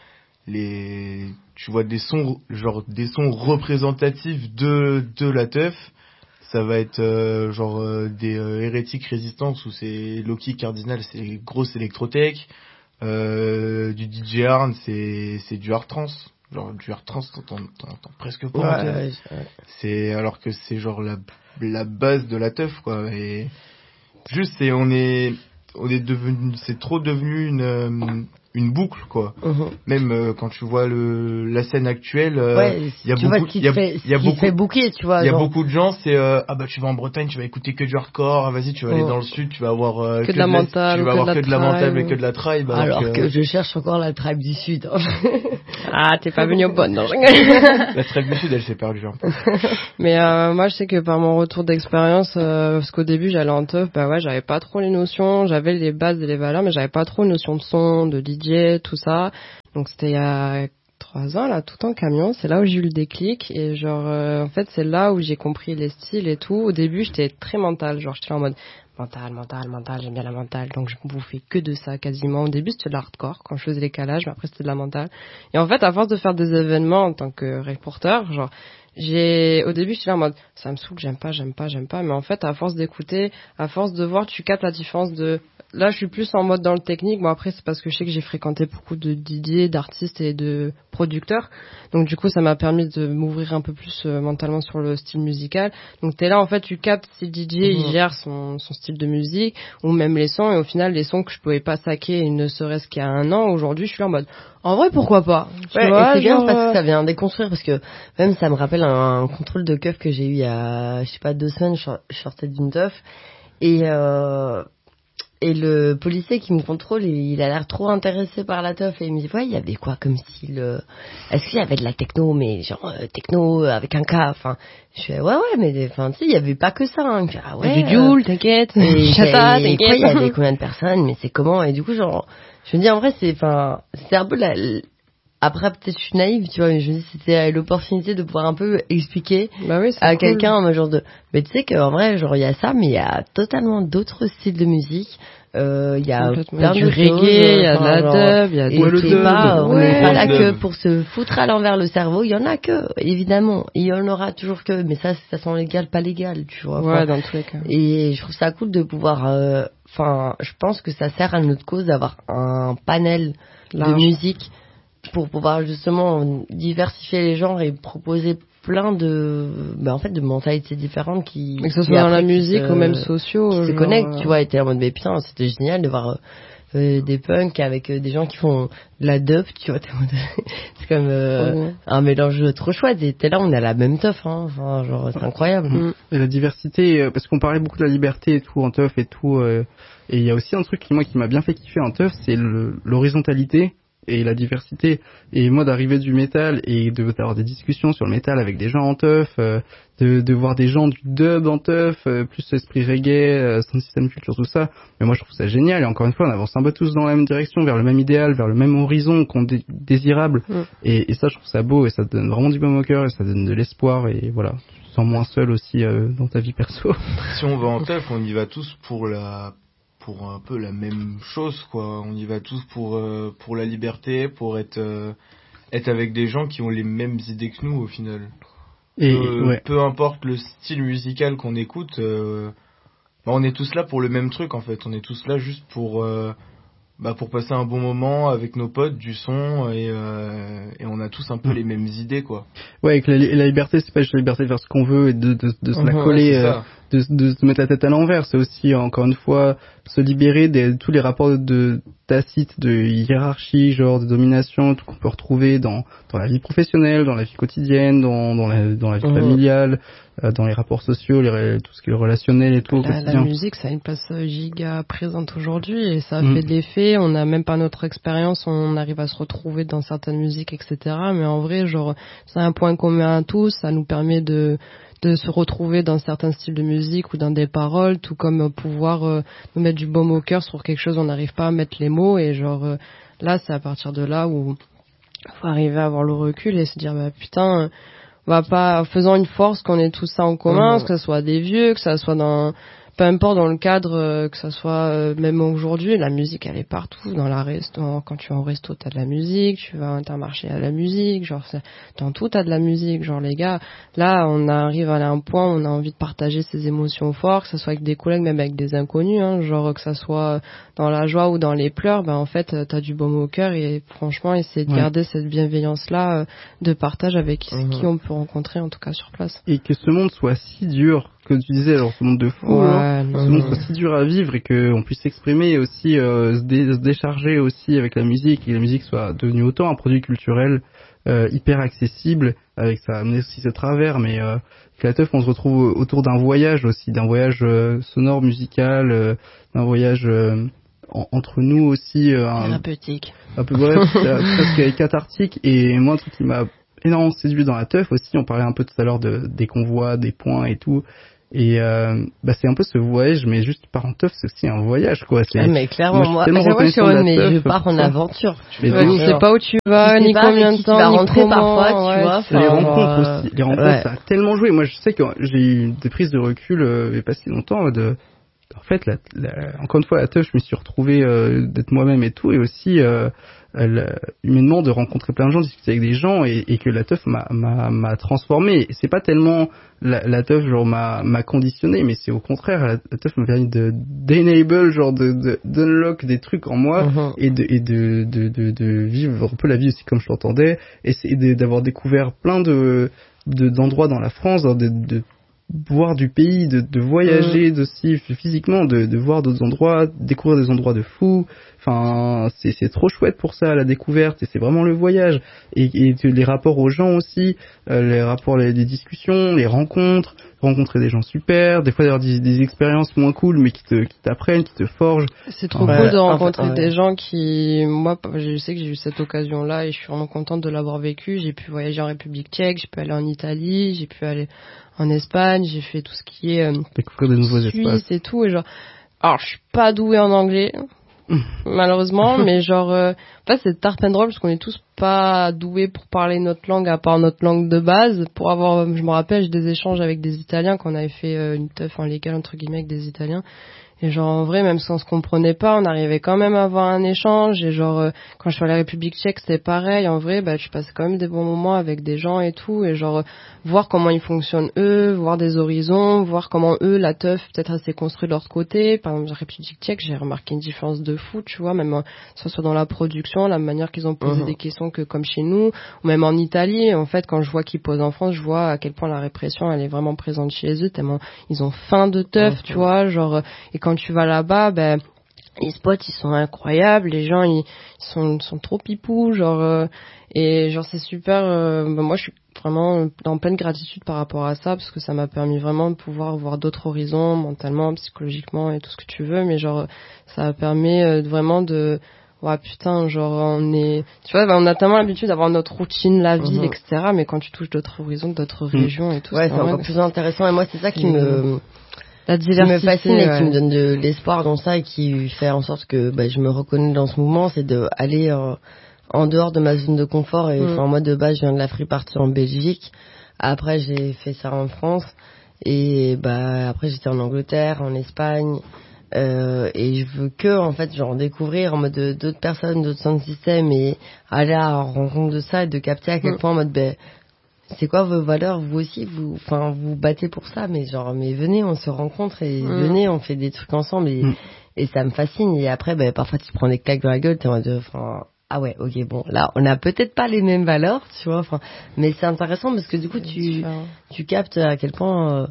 tu vois des sons représentatifs de la teuf. Ça va être des Hérétiques Résistance, où c'est Loki Cardinal, c'est grosse électrotech. Du DJ Arn, c'est du hard trance. Genre du hard trance, t'entends presque pas. C'est alors que c'est genre la base de la teuf, quoi. Et juste, c'est trop devenu une boucle, quoi. Même quand tu vois la scène actuelle, il y a beaucoup, il y a beaucoup fait bouquer, tu vois. Il y a beaucoup de gens, c'est tu vas en Bretagne, tu vas écouter que du hardcore, vas-y, tu vas aller dans le sud, tu vas avoir que de la mentale, tu vas avoir que de la mentale et que de la tribe. Alors que je cherche encore la tribe du sud. Ah, t'es pas venu au bon, non. La tribe du sud, elle s'est perdue un peu. Mais moi, je sais que par mon retour d'expérience, parce qu'au début, j'allais en teuf, j'avais pas trop les notions, j'avais les bases et les valeurs, mais j'avais pas trop les notions de son, de DJ, tout ça. Donc c'était il y a 3 ans, là, tout en camion. C'est là où j'ai eu le déclic. Et genre, en fait, c'est là où j'ai compris les styles et tout. Au début, j'étais très mentale. Genre, j'étais en mode mental, j'aime bien la mentale. Donc, je bouffais que de ça quasiment. Au début, c'était de l'hardcore quand je faisais les calages, mais après, c'était de la mentale. Et en fait, à force de faire des événements en tant que reporter, genre, au début, j'étais là en mode, ça me saoule, j'aime pas. Mais en fait, à force d'écouter, à force de voir, tu captes la différence de, là, je suis plus en mode dans le technique. Bon, après, c'est parce que je sais que j'ai fréquenté beaucoup de DJ, d'artistes et de producteurs. Donc, du coup, ça m'a permis de m'ouvrir un peu plus mentalement sur le style musical. Donc, t'es là, en fait, tu captes si le DJ, il gère son style de musique ou même les sons. Et au final, les sons que je pouvais pas saquer, ne serait-ce qu'il y a 1 an, aujourd'hui, je suis là en mode, en vrai, pourquoi pas? Ouais, vois, et c'est bien parce que ça vient déconstruire, parce que même ça me rappelle un contrôle de keuf que j'ai eu il y a, je sais pas, 2 semaines, je sortais d'une teuf, et le policier qui me contrôle, il a l'air trop intéressé par la teuf, et il me dit, ouais, il y avait quoi comme style, est-ce qu'il y avait de la techno, mais genre, techno avec un K, enfin, je fais, ouais, mais, enfin, tu sais, il y avait pas que ça, hein. Ah ouais. Du Joule, t'inquiète. Chata, t'inquiète. Quoi, il y avait combien de personnes, mais c'est comment, et du coup, genre, je me dis, en vrai, c'est un peu après, peut-être je suis naïve, tu vois, mais je me dis, c'était l'opportunité de pouvoir un peu expliquer à quelqu'un en genre de, mais tu sais qu'en vrai, genre, il y a ça, mais il y a totalement d'autres styles de musique. Il y a plein du de reggae, il y a de la dub, il y a on n'est pas là que pour se foutre à l'envers le cerveau. Il y en a que, évidemment, il y en aura toujours que, mais ça sont légal, pas légal, tu vois. Ouais, dans tous les cas. Et je trouve ça cool de pouvoir, je pense que ça sert à notre cause d'avoir un panel de musique pour pouvoir justement diversifier les genres et proposer plein de de mentalités différentes qui, que ce soit dans la musique ou même sociaux, qui se connectent, tu vois. Et t'es en mode, mais putain, c'était génial de voir des punks avec des gens qui font de la dub, tu vois. C'est comme un mélange trop chouette, et t'es là, on a la même teuf, hein. Enfin, genre, c'est incroyable. Et la diversité, parce qu'on parlait beaucoup de la liberté et tout en teuf et tout, et il y a aussi un truc qui m'a bien fait kiffer en teuf, c'est l'horizontalité et la diversité. Et moi, d'arriver du métal et d'avoir des discussions sur le métal avec des gens en teuf, de voir des gens du dub en teuf, plus l'esprit reggae, sound system culture, tout ça. Mais moi, je trouve ça génial. Et encore une fois, on avance un peu tous dans la même direction, vers le même idéal, vers le même horizon qu'on désirable. Et ça, je trouve ça beau, et ça donne vraiment du baume au cœur, et ça donne de l'espoir, et voilà. Tu te sens moins seul aussi dans ta vie perso. Si on va en teuf, on y va tous pour un peu la même chose, quoi. On y va tous pour la liberté, pour être avec des gens qui ont les mêmes idées que nous, au final. Et peu importe le style musical qu'on écoute, on est tous là pour le même truc, en fait. On est tous là juste pour passer un bon moment avec nos potes, du son, et on a tous un peu les mêmes idées, quoi. Ouais, et que la liberté, c'est pas juste la liberté de faire ce qu'on veut et de se la coller, de se mettre la tête à l'envers. C'est aussi, encore une fois, se libérer de tous les rapports tacites de hiérarchie, genre de domination, tout qu'on peut retrouver dans la vie professionnelle, dans la vie quotidienne, dans la vie familiale, dans les rapports sociaux, tout ce qui est relationnel et tout au quotidien. La musique, ça a une place giga présente aujourd'hui, et ça fait de l'effet. On n'a même pas notre expérience, on arrive à se retrouver dans certaines musiques, etc. Mais en vrai, genre, c'est un point commun à tous. Ça nous permet de se retrouver dans certains styles de musique ou dans des paroles, tout comme pouvoir nous mettre du baume au cœur sur quelque chose où on n'arrive pas à mettre les mots. Et genre, là, c'est à partir de là où faut arriver à avoir le recul et se dire, putain, on va pas, faisant une force qu'on ait tout ça en commun, que ça soit des vieux, que ça soit peu importe dans le cadre, que ça soit même aujourd'hui, la musique elle est partout. Dans la quand tu vas au resto, t'as de la musique, tu vas à Intermarché, à la musique, genre dans tout t'as de la musique. Genre les gars, là on arrive à un point où on a envie de partager ses émotions fortes, que ça soit avec des collègues, même avec des inconnus, hein, genre que ça soit dans la joie ou dans les pleurs, en fait t'as du baume au cœur, et franchement essayer de garder cette bienveillance là de partage avec qui on peut rencontrer, en tout cas sur place. Et que ce monde soit si dur que tu disais, alors ce monde de fou, ce monde soit si dur à vivre et qu'on puisse s'exprimer aussi, se décharger aussi avec la musique, et que la musique soit devenue autant un produit culturel hyper accessible, avec ça amener aussi ce travers, mais que la teuf, on se retrouve autour d'un voyage aussi, d'un voyage sonore, musical, d'un voyage entre nous aussi, thérapeutique, un peu bref, presque cathartique. Et moi, un truc qui m'a énormément séduit dans la teuf aussi, on parlait un peu tout à l'heure des convois, des points et tout, et c'est un peu ce voyage, mais juste par en teuf, c'est aussi un voyage, quoi. Mais clairement, moi je pars en aventure. Tu sais pas où tu vas, ni combien de temps, ni rentrer parfois, tu vois. Les rencontres aussi, les rencontres, ça a tellement joué. Moi, je sais que j'ai eu des prises de recul, il y a pas si longtemps, en fait, encore une fois, la teuf, je me suis retrouvé d'être moi-même et tout, et aussi humainement de rencontrer plein de gens, discuter avec des gens, et que la teuf m'a transformé. Et c'est pas tellement la teuf genre m'a conditionné, mais c'est au contraire, la teuf m'a permis d'enable, genre d'unlock des trucs en moi, et de vivre un peu la vie aussi comme je l'entendais, et d'avoir découvert plein d'endroits dans la France, de voir du pays, de voyager aussi physiquement, de voir d'autres endroits, découvrir des endroits de fous. Enfin, c'est trop chouette pour ça, la découverte, et c'est vraiment le voyage. Et les rapports aux gens aussi, les discussions, les rencontrer des gens super, des fois d'avoir des expériences moins cool, mais qui t'apprennent, qui te forgent. C'est trop cool de rencontrer des gens qui, moi, je sais que j'ai eu cette occasion-là, et je suis vraiment contente de l'avoir vécu. J'ai pu voyager en République tchèque, j'ai pu aller en Italie, j'ai pu aller en Espagne, j'ai fait tout ce qui est découvrir de nouveaux Suisse espaces et tout, et genre, alors je suis pas douée en anglais malheureusement, mais genre en fait c'est tarte and drôle parce qu'on est tous pas doués pour parler notre langue à part notre langue de base. Pour avoir, je me rappelle, j'ai des échanges avec des Italiens qu'on avait fait une teuf en légal entre guillemets avec des Italiens. Et genre en vrai, même si on se comprenait pas, on arrivait quand même à avoir un échange. Et genre quand je suis allée à la République tchèque, c'était pareil. En vrai, tu passes quand même des bons moments avec des gens et tout. Et genre voir comment ils fonctionnent eux, voir des horizons, voir comment eux, la teuf, peut-être elle s'est construite de leur côté. Par exemple, la République tchèque, j'ai remarqué une différence de fou, tu vois, même soit dans la production, la manière qu'ils ont posé des questions que comme chez nous, ou même en Italie. En fait, quand je vois qu'ils posent en France, je vois à quel point la répression, elle est vraiment présente chez eux, tellement ils ont faim de teuf, tu vois, genre, et quand tu vas là-bas, les spots ils sont incroyables, les gens ils sont trop pipous, genre et genre c'est super. Moi je suis vraiment en pleine gratitude par rapport à ça parce que ça m'a permis vraiment de pouvoir voir d'autres horizons mentalement, psychologiquement et tout ce que tu veux, mais genre ça permet vraiment de ouais putain, genre on est, tu vois, on a tellement l'habitude d'avoir notre routine, la ville, etc. Mais quand tu touches d'autres horizons, d'autres régions et tout, c'est encore plus intéressant. Et moi c'est ça qui me la diversité, qui me fascine et qui me donne de l'espoir dans ça et qui fait en sorte que je me reconnais dans ce mouvement, c'est de aller en dehors de ma zone de confort. Et enfin moi de base je viens de la free party en Belgique, après j'ai fait ça en France et après j'étais en Angleterre, en Espagne, et je veux que en fait genre découvrir en mode d'autres personnes, d'autres sound systems et aller à la rencontre de ça et de capter à quel point en mode c'est quoi vos valeurs, vous aussi, vous battez pour ça, mais venez, on se rencontre et venez, on fait des trucs ensemble et ça me fascine. Et après, parfois tu te prends des claques dans la gueule, t'es en mode, ah ouais, ok, bon, là, on a peut-être pas les mêmes valeurs, tu vois, mais c'est intéressant parce que du coup, tu captes à quel point,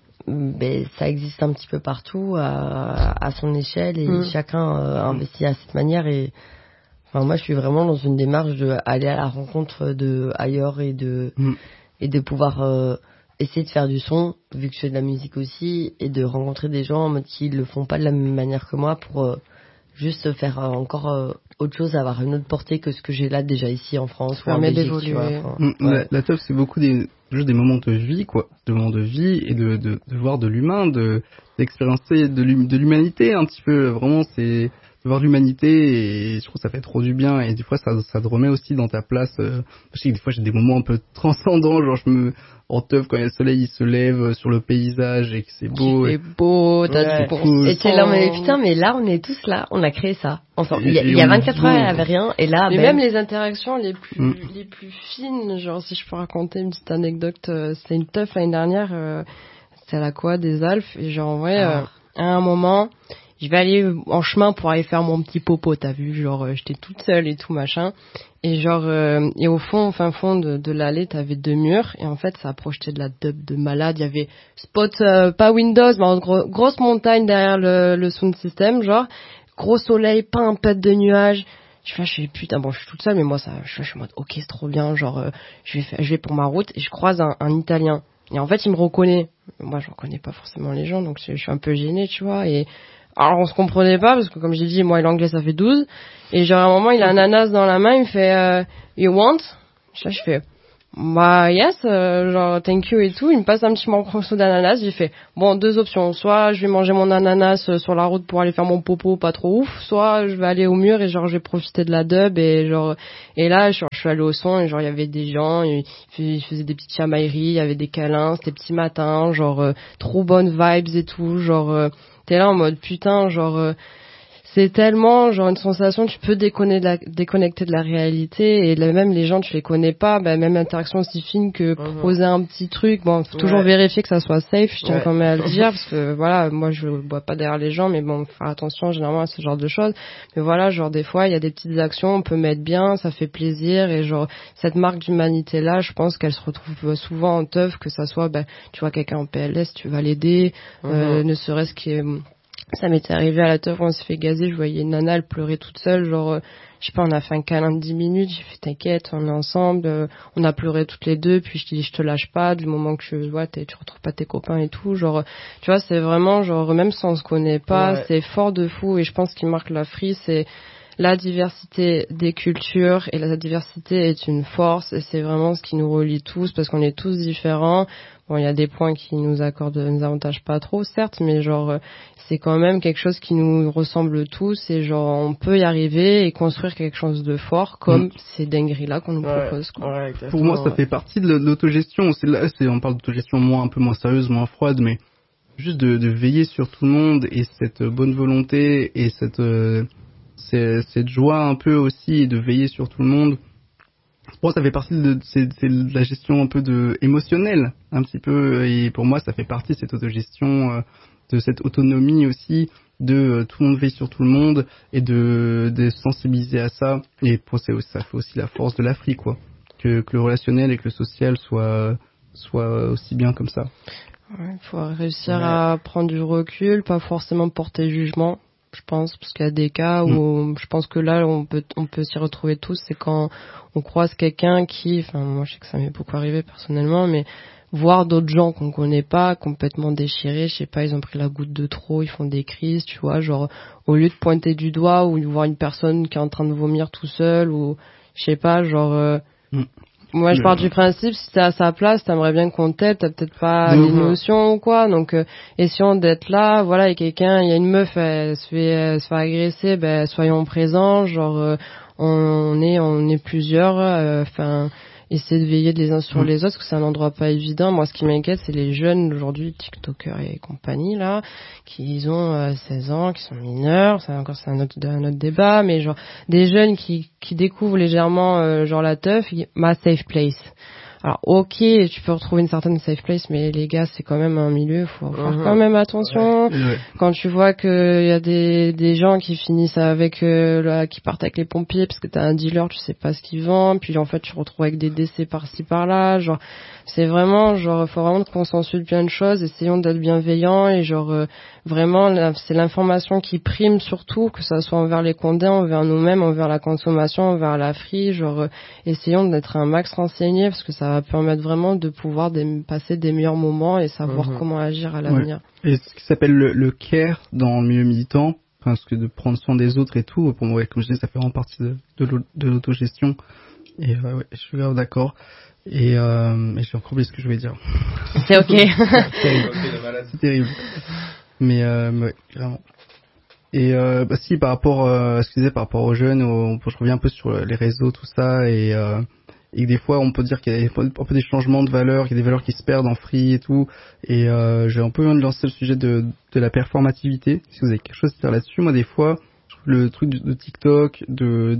ça existe un petit peu partout, à son échelle et chacun investit à cette manière et, moi, je suis vraiment dans une démarche de aller à la rencontre de ailleurs et de pouvoir essayer de faire du son, vu que je fais de la musique aussi, et de rencontrer des gens en mode qui le font pas de la même manière que moi pour juste faire encore autre chose, avoir une autre portée que ce que j'ai là déjà ici en France ou en Belgique, tu vois. La teuf, c'est beaucoup juste des moments de vie, quoi, de moments de vie et de voir de l'humain, d'expériencer de l'humanité un petit peu. Vraiment, c'est de voir l'humanité et je trouve que ça fait trop du bien et des fois ça te remet aussi dans ta place. Je sais que des fois j'ai des moments un peu transcendants, genre en teuf quand le soleil il se lève sur le paysage et que c'est beau. C'est beau, t'as du bon. Et t'es là, mais putain, mais là on est tous là, on a créé ça. Enfin, il y a 24 heures il n'y avait rien et là. Mais même les interactions les plus fines, genre si je peux raconter une petite anecdote, c'était une teuf l'année dernière, c'était à la Quoi des Alpes et genre en vrai à un moment je vais aller en chemin pour aller faire mon petit popo, t'as vu, genre j'étais toute seule et tout machin, et genre et au fin fond de l'allée t'avais 2 murs, et en fait ça projetait de la dub de malade, il y avait spot pas Windows mais en grosse montagne derrière le sound system, genre gros soleil, pas un pet de nuages. Je fais putain, bon je suis toute seule mais moi ça je suis en mode OK, c'est trop bien, genre je vais pour ma route et je croise un Italien, et en fait il me reconnaît. Moi je reconnais pas forcément les gens, donc je suis un peu gênée, tu vois. Et alors on se comprenait pas parce que comme j'ai dit, moi l'anglais ça fait 12, et genre à un moment il a un ananas dans la main, il me fait you want? Je fais bah yes, genre thank you et tout. Il me passe un petit morceau d'ananas, j'ai fait bon, 2 options, soit je vais manger mon ananas sur la route pour aller faire mon popo pas trop ouf, soit je vais aller au mur et genre je vais profiter de la dub, et genre et là je suis allée au son, et genre il y avait des gens, ils faisaient des petites chamailleries, il y avait des câlins, c'était petit matin, genre trop bonnes vibes et tout, genre t'es là en mode putain, genre c'est tellement genre une sensation, tu peux déconnecter de la réalité, et même les gens tu les connais pas, bah, même interaction aussi fine que proposer un petit truc, bon faut toujours vérifier que ça soit safe, je tiens quand même à le dire, parce que voilà, moi je bois pas derrière les gens, mais bon faut faire attention généralement à ce genre de choses, mais voilà, genre des fois il y a des petites actions, on peut mettre bien, ça fait plaisir, et genre cette marque d'humanité là, je pense qu'elle se retrouve souvent en teuf, que ça soit bah, tu vois quelqu'un en PLS, tu vas l'aider, ne serait-ce que ça m'était arrivé à la teuf, on s'est fait gazer, je voyais une nana, elle pleurait toute seule, genre, je sais pas, on a fait un câlin de 10 minutes, j'ai fait t'inquiète, on est ensemble, on a pleuré toutes les deux, puis je te dis je te lâche pas, du moment que tu retrouves pas tes copains et tout, genre, tu vois, c'est vraiment, genre, même si on se connaît pas, c'est fort de fou, et je pense qu'il marque la Free, c'est la diversité des cultures, et la diversité est une force, et c'est vraiment ce qui nous relie tous, parce qu'on est tous différents. Bon, il y a des points qui nous avantagent pas trop, certes, mais genre, c'est quand même quelque chose qui nous ressemble tous, et genre, on peut y arriver et construire quelque chose de fort, comme ces dingueries-là qu'on nous propose, quoi. Pour moi, ça fait partie de l'autogestion. On parle d'autogestion un peu moins sérieuse, moins froide, mais juste de veiller sur tout le monde, et cette bonne volonté, et cette joie un peu aussi, de veiller sur tout le monde. Pour moi, ça fait partie c'est de la gestion un peu émotionnelle, un petit peu, et pour moi, ça fait partie de cette autogestion, de cette autonomie aussi, de tout le monde veille sur tout le monde, et de sensibiliser à ça. Et ça fait aussi la force de l'Afrique, quoi. Que le relationnel et que le social soit aussi bien comme ça. Ouais, il faut réussir à prendre du recul, pas forcément porter jugement. Je pense, parce qu'il y a des cas où je pense que là on peut s'y retrouver tous, c'est quand on croise quelqu'un qui, enfin moi je sais que ça m'est beaucoup arrivé personnellement, mais voir d'autres gens qu'on connaît pas complètement déchirés, je sais pas, ils ont pris la goutte de trop, ils font des crises, tu vois, genre au lieu de pointer du doigt ou de voir une personne qui est en train de vomir tout seul, ou je sais pas, genre moi je pars du principe, si t'es à sa place, t'aimerais bien qu'on t'aide, t'as peut-être pas l'émotion ou quoi, donc essayons d'être là, voilà, et quelqu'un, il y a une meuf, elle se fait agresser, ben soyons présents, genre on est plusieurs, enfin essayer de veiller les uns sur les autres, parce que c'est un endroit pas évident. Moi ce qui m'inquiète, c'est les jeunes aujourd'hui, TikTokers et compagnie là, qui ont 16 ans, qui sont mineurs, c'est un autre débat, mais genre des jeunes qui découvrent légèrement genre la teuf, ma safe place. Alors ok, tu peux retrouver une certaine safe place, mais les gars, c'est quand même un milieu, faut faire quand même attention. Quand tu vois que y a des gens qui finissent avec qui partent avec les pompiers parce que t'as un dealer, tu sais pas ce qu'il vend, puis en fait tu te retrouves avec des décès par-ci par-là, genre c'est vraiment genre faut vraiment qu'on s'ensuite plein de choses, essayons d'être bienveillants, et genre vraiment c'est l'information qui prime surtout, que ça soit envers les condés, envers nous-mêmes, envers la consommation, envers la free, genre essayons d'être un max renseignés, parce que ça va permettre vraiment de pouvoir passer des meilleurs moments et savoir comment agir à l'avenir. Et ce qui s'appelle le care dans le milieu militant, parce que de prendre soin des autres et tout, pour moi, comme je dis, ça fait vraiment partie de l'autogestion. Et je suis grave d'accord. Et j'ai encore oublié ce que je voulais dire. C'est ok. C'est terrible. Mais ouais, vraiment. Et si par rapport par rapport aux jeunes, je reviens un peu sur les réseaux, tout ça, et que des fois on peut dire qu'il y a un peu des changements de valeurs, qu'il y a des valeurs qui se perdent en free et tout, et j'ai un peu envie de lancer le sujet de la performativité, si vous avez quelque chose à dire là-dessus. Moi des fois le truc de TikTok, de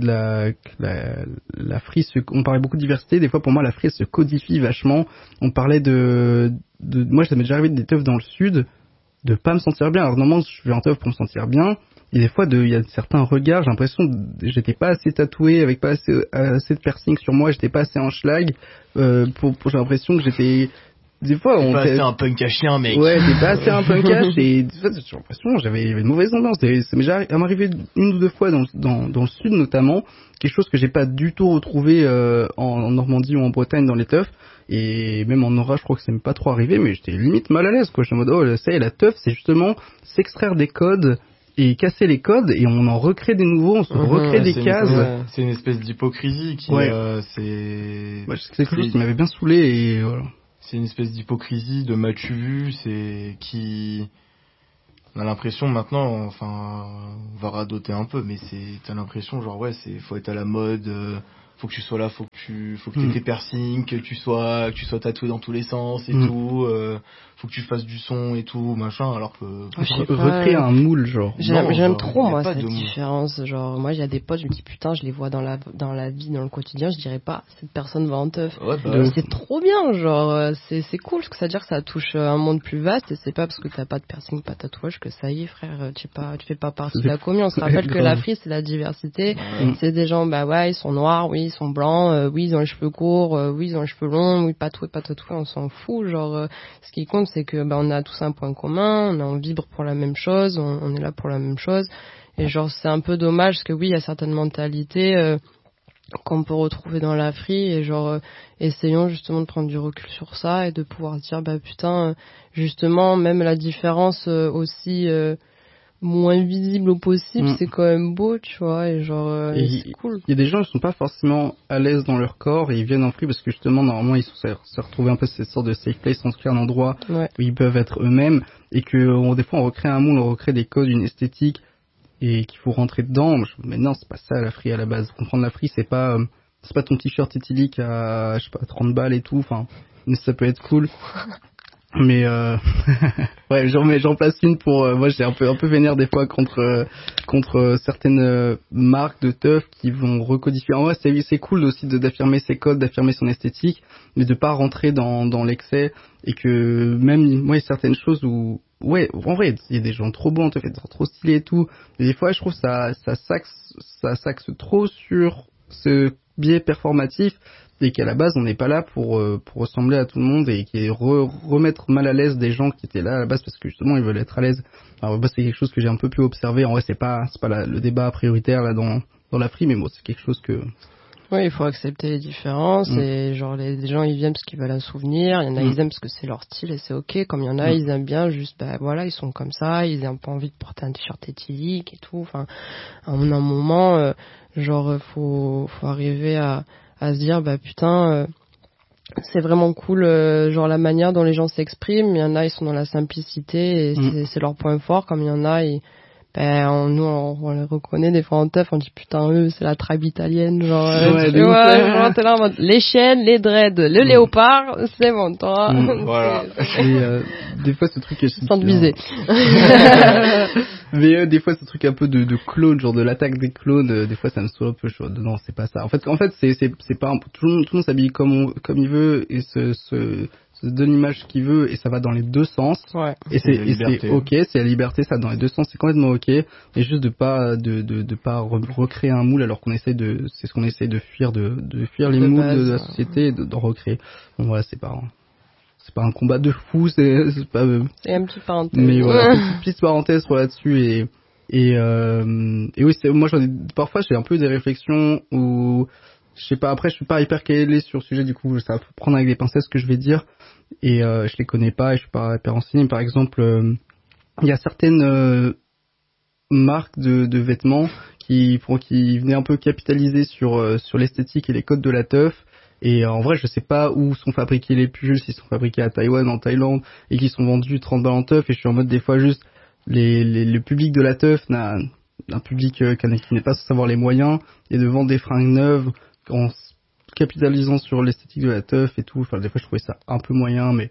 la free, on parlait beaucoup de diversité, des fois pour moi la free se codifie vachement. On parlait de moi ça m'est déjà arrivé des teufs dans le sud, de pas me sentir bien. Alors normalement je vais en teuf pour me sentir bien. Et des fois, il y a certains regards, j'ai l'impression que j'étais pas assez tatoué, avec pas assez de piercing sur moi, j'étais pas assez en schlag, j'ai l'impression que j'étais, des fois, t'es pas assez un punk à chien, mec. Ouais, t'es pas assez un punk à chien, et des fois, j'ai l'impression que j'avais une mauvaise ambiance. Ça m'est déjà arrivé une ou deux fois dans le sud, notamment, quelque chose que j'ai pas du tout retrouvé, en Normandie ou en Bretagne dans les teufs. Et même en Nora, je crois que c'est même pas trop arrivé, mais j'étais limite mal à l'aise, quoi. J'étais en mode, oh, ça y est, la teuf, c'est justement s'extraire des codes, et casser les codes, et on en recrée des nouveaux, on se recrée des cases. C'est une espèce d'hypocrisie qui, c'est... Ouais, c'est quelque chose qui m'avait bien saoulé, et voilà. C'est une espèce d'hypocrisie, de m'as-tu vu, c'est qui... On a l'impression maintenant, enfin, on va radoter un peu, mais t'as l'impression, genre, ouais, faut être à la mode, faut que tu sois là, faut que tu aies tes piercings, que tu sois tatoué dans tous les sens et tout, faut que tu fasses du son et tout, machin, alors que recréer un moule, genre. J'aime trop, moi, cette différence. Genre, moi, il y a des potes, je me dis, putain, je les vois dans la vie, dans le quotidien, je dirais pas, cette personne va en teuf. Ouais, c'est trop bien, genre, c'est cool, parce que ça veut dire que ça touche un monde plus vaste, et c'est pas parce que t'as pas de piercing, pas de tatouage, que ça y est, frère, tu fais pas partie de la commune. On se rappelle que l'Afrique, c'est la diversité. C'est des gens, bah ouais, ils sont noirs, oui, ils sont blancs, oui, ils ont les cheveux courts, oui, ils ont les cheveux longs, oui, pas tatoués, on s'en fout, genre, ce qui compte, c'est que, bah, on a tous un point commun, on vibre pour la même chose, on est là pour la même chose, et genre, c'est un peu dommage, parce que oui, il y a certaines mentalités, qu'on peut retrouver dans l'Afrique, et genre, essayons justement de prendre du recul sur ça, et de pouvoir se dire, bah, putain, justement, même la différence, aussi, moins visible au possible, c'est quand même beau, tu vois, et genre, c'est cool. Il y a des gens qui sont pas forcément à l'aise dans leur corps, et ils viennent en free parce que justement, normalement, ils se retrouvent un peu cette sorte de safe place, en tout cas un endroit où ils peuvent être eux-mêmes, et que des fois on recrée un moule, on recrée des codes, une esthétique, et qu'il faut rentrer dedans. Mais non, c'est pas ça la free à la base. Comprendre la free, c'est pas ton t-shirt éthylique à, je sais pas, 30 balles et tout, enfin, ça peut être cool. Mais ouais, j'en place une pour moi, j'ai un peu vénère des fois contre certaines marques de teuf qui vont recodifier. En vrai, c'est cool aussi d'affirmer ses codes, d'affirmer son esthétique, mais de pas rentrer dans l'excès, et que même moi, il y a certaines choses où en vrai, il y a des gens trop bons, trop stylés et tout, mais des fois je trouve ça s'axe trop sur ce biais performatif, et qu'à la base on n'est pas là pour ressembler à tout le monde, et qui est remettre mal à l'aise des gens qui étaient là à la base parce que justement ils veulent être à l'aise. Alors bah, c'est quelque chose que j'ai un peu pu observer. En vrai, c'est pas le débat prioritaire là dans la free, mais bon, c'est quelque chose que... Oui, il faut accepter les différences, et genre les gens ils viennent parce qu'ils veulent un souvenir, il y en a ils aiment parce que c'est leur style et c'est ok, comme il y en a ils aiment bien juste, bah voilà, ils sont comme ça, ils ont pas envie de porter un t-shirt éthylique et tout, enfin, à un moment, genre faut arriver à se dire, bah putain, c'est vraiment cool, genre la manière dont les gens s'expriment, il y en a ils sont dans la simplicité, et c'est leur point fort, comme il y en a nous on les reconnaît des fois en teuf, on dit putain eux c'est la tribe italienne, genre tu vois, genre t'es là en mode les chaînes, les dreads, le léopard, c'est bon toi. Voilà. Et des fois ce truc est sans te viser. Mais des fois ce truc un peu de clone, genre de l'attaque des clones, des fois ça me saoule un peu. Non, c'est pas ça. En fait c'est pas tout le monde s'habille comme il veut, et se donne l'image qu'il veut, et ça va dans les deux sens. Ouais. Et c'est ok, c'est la liberté, ça dans les deux sens, c'est complètement ok. Mais juste de pas recréer un moule, alors c'est ce qu'on essaie de fuir, de fuir les moules de la société, et d'en recréer. Donc voilà, c'est pas un combat de fou, c'est pas. C'est un petit parenthèse. Mais voilà, petite parenthèse pour là-dessus, et oui, moi parfois j'ai un peu des réflexions où, je sais pas, après je suis pas hyper calé sur le sujet, du coup ça va prendre avec des pincettes ce que je vais dire, et je les connais pas, et je suis pas hyper renseigné. Par exemple, il y a certaines marques de vêtements qui venaient un peu capitaliser sur l'esthétique et les codes de la teuf. Et en vrai, je sais pas où sont fabriqués les pulls, s'ils sont fabriqués à Taïwan, en Thaïlande, et qui sont vendus 30 balles en teuf, et je suis en mode des fois juste, le public de la teuf n'a un public qui n'est pas sans savoir les moyens, et de vendre des fringues neuves en capitalisant sur l'esthétique de la teuf et tout. Enfin, des fois je trouvais ça un peu moyen, mais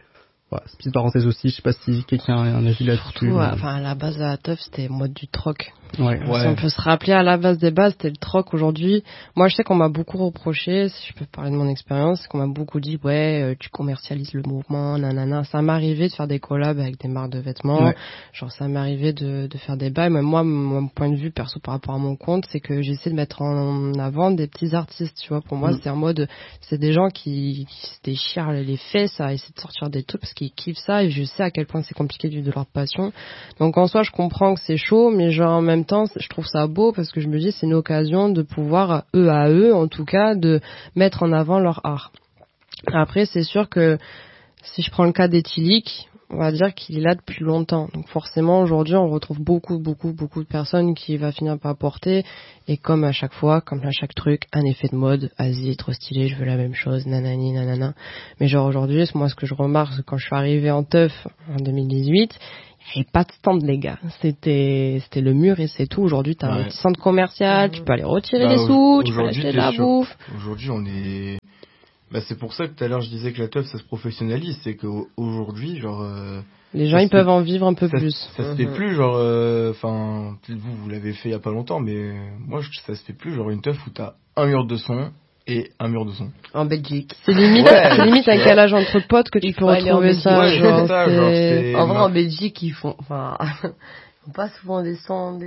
Voilà, petite parenthèse aussi, je sais pas si quelqu'un a un avis là-dessus. Ouais, enfin, à la base de la teuf, c'était mode du troc. Ouais. Si on peut se rappeler à la base des bases, c'était le troc. Aujourd'hui, moi, je sais qu'on m'a beaucoup reproché, si je peux parler de mon expérience, qu'on m'a beaucoup dit, tu commercialises le mouvement, nanana. Ça m'est arrivé de faire des collabs avec des marques de vêtements. Ouais. Genre, ça m'est arrivé de faire des bails. Mais moi, mon point de vue perso par rapport à mon compte, c'est que j'essaie de mettre en avant des petits artistes, tu vois. Pour moi, c'est en mode, c'est des gens qui se déchirent les fesses à essayer de sortir des trucs parce qu'ils kiffent ça, et je sais à quel point c'est compliqué de vivre de leur passion. Donc, en soi, je comprends que c'est chaud, mais genre, en même temps, je trouve ça beau parce que je me dis c'est une occasion de pouvoir, eux en tout cas, de mettre en avant leur art. Après, c'est sûr que si je prends le cas d'Ethylique, on va dire qu'il est là depuis longtemps. Donc forcément, aujourd'hui, on retrouve beaucoup de personnes qui va finir par porter. Et comme à chaque fois, comme à chaque truc, un effet de mode. Asie, trop stylé, je veux la même chose, nanani, nanana. Mais genre aujourd'hui, moi, ce que je remarque, c'est quand je suis arrivée en teuf en 2018, il n'y avait pas de stand, les gars. C'était le mur et c'est tout. Aujourd'hui, t'as un petit centre commercial, tu peux aller retirer les sous, tu peux acheter de la bouffe. Aujourd'hui, on est... c'est pour ça que tout à l'heure je disais que la teuf ça se professionnalise, c'est qu'aujourd'hui, genre... les gens, ils peuvent en vivre un peu plus. Ça se fait plus, genre... Enfin, vous l'avez fait il y a pas longtemps, mais moi, ça se fait plus, genre une teuf où t'as un mur de son et un mur de son. En Belgique. C'est limite un calage entre potes que tu peux retrouver ça. Ouais, genre, c'est... En vrai, en Belgique, ils font pas souvent des stands,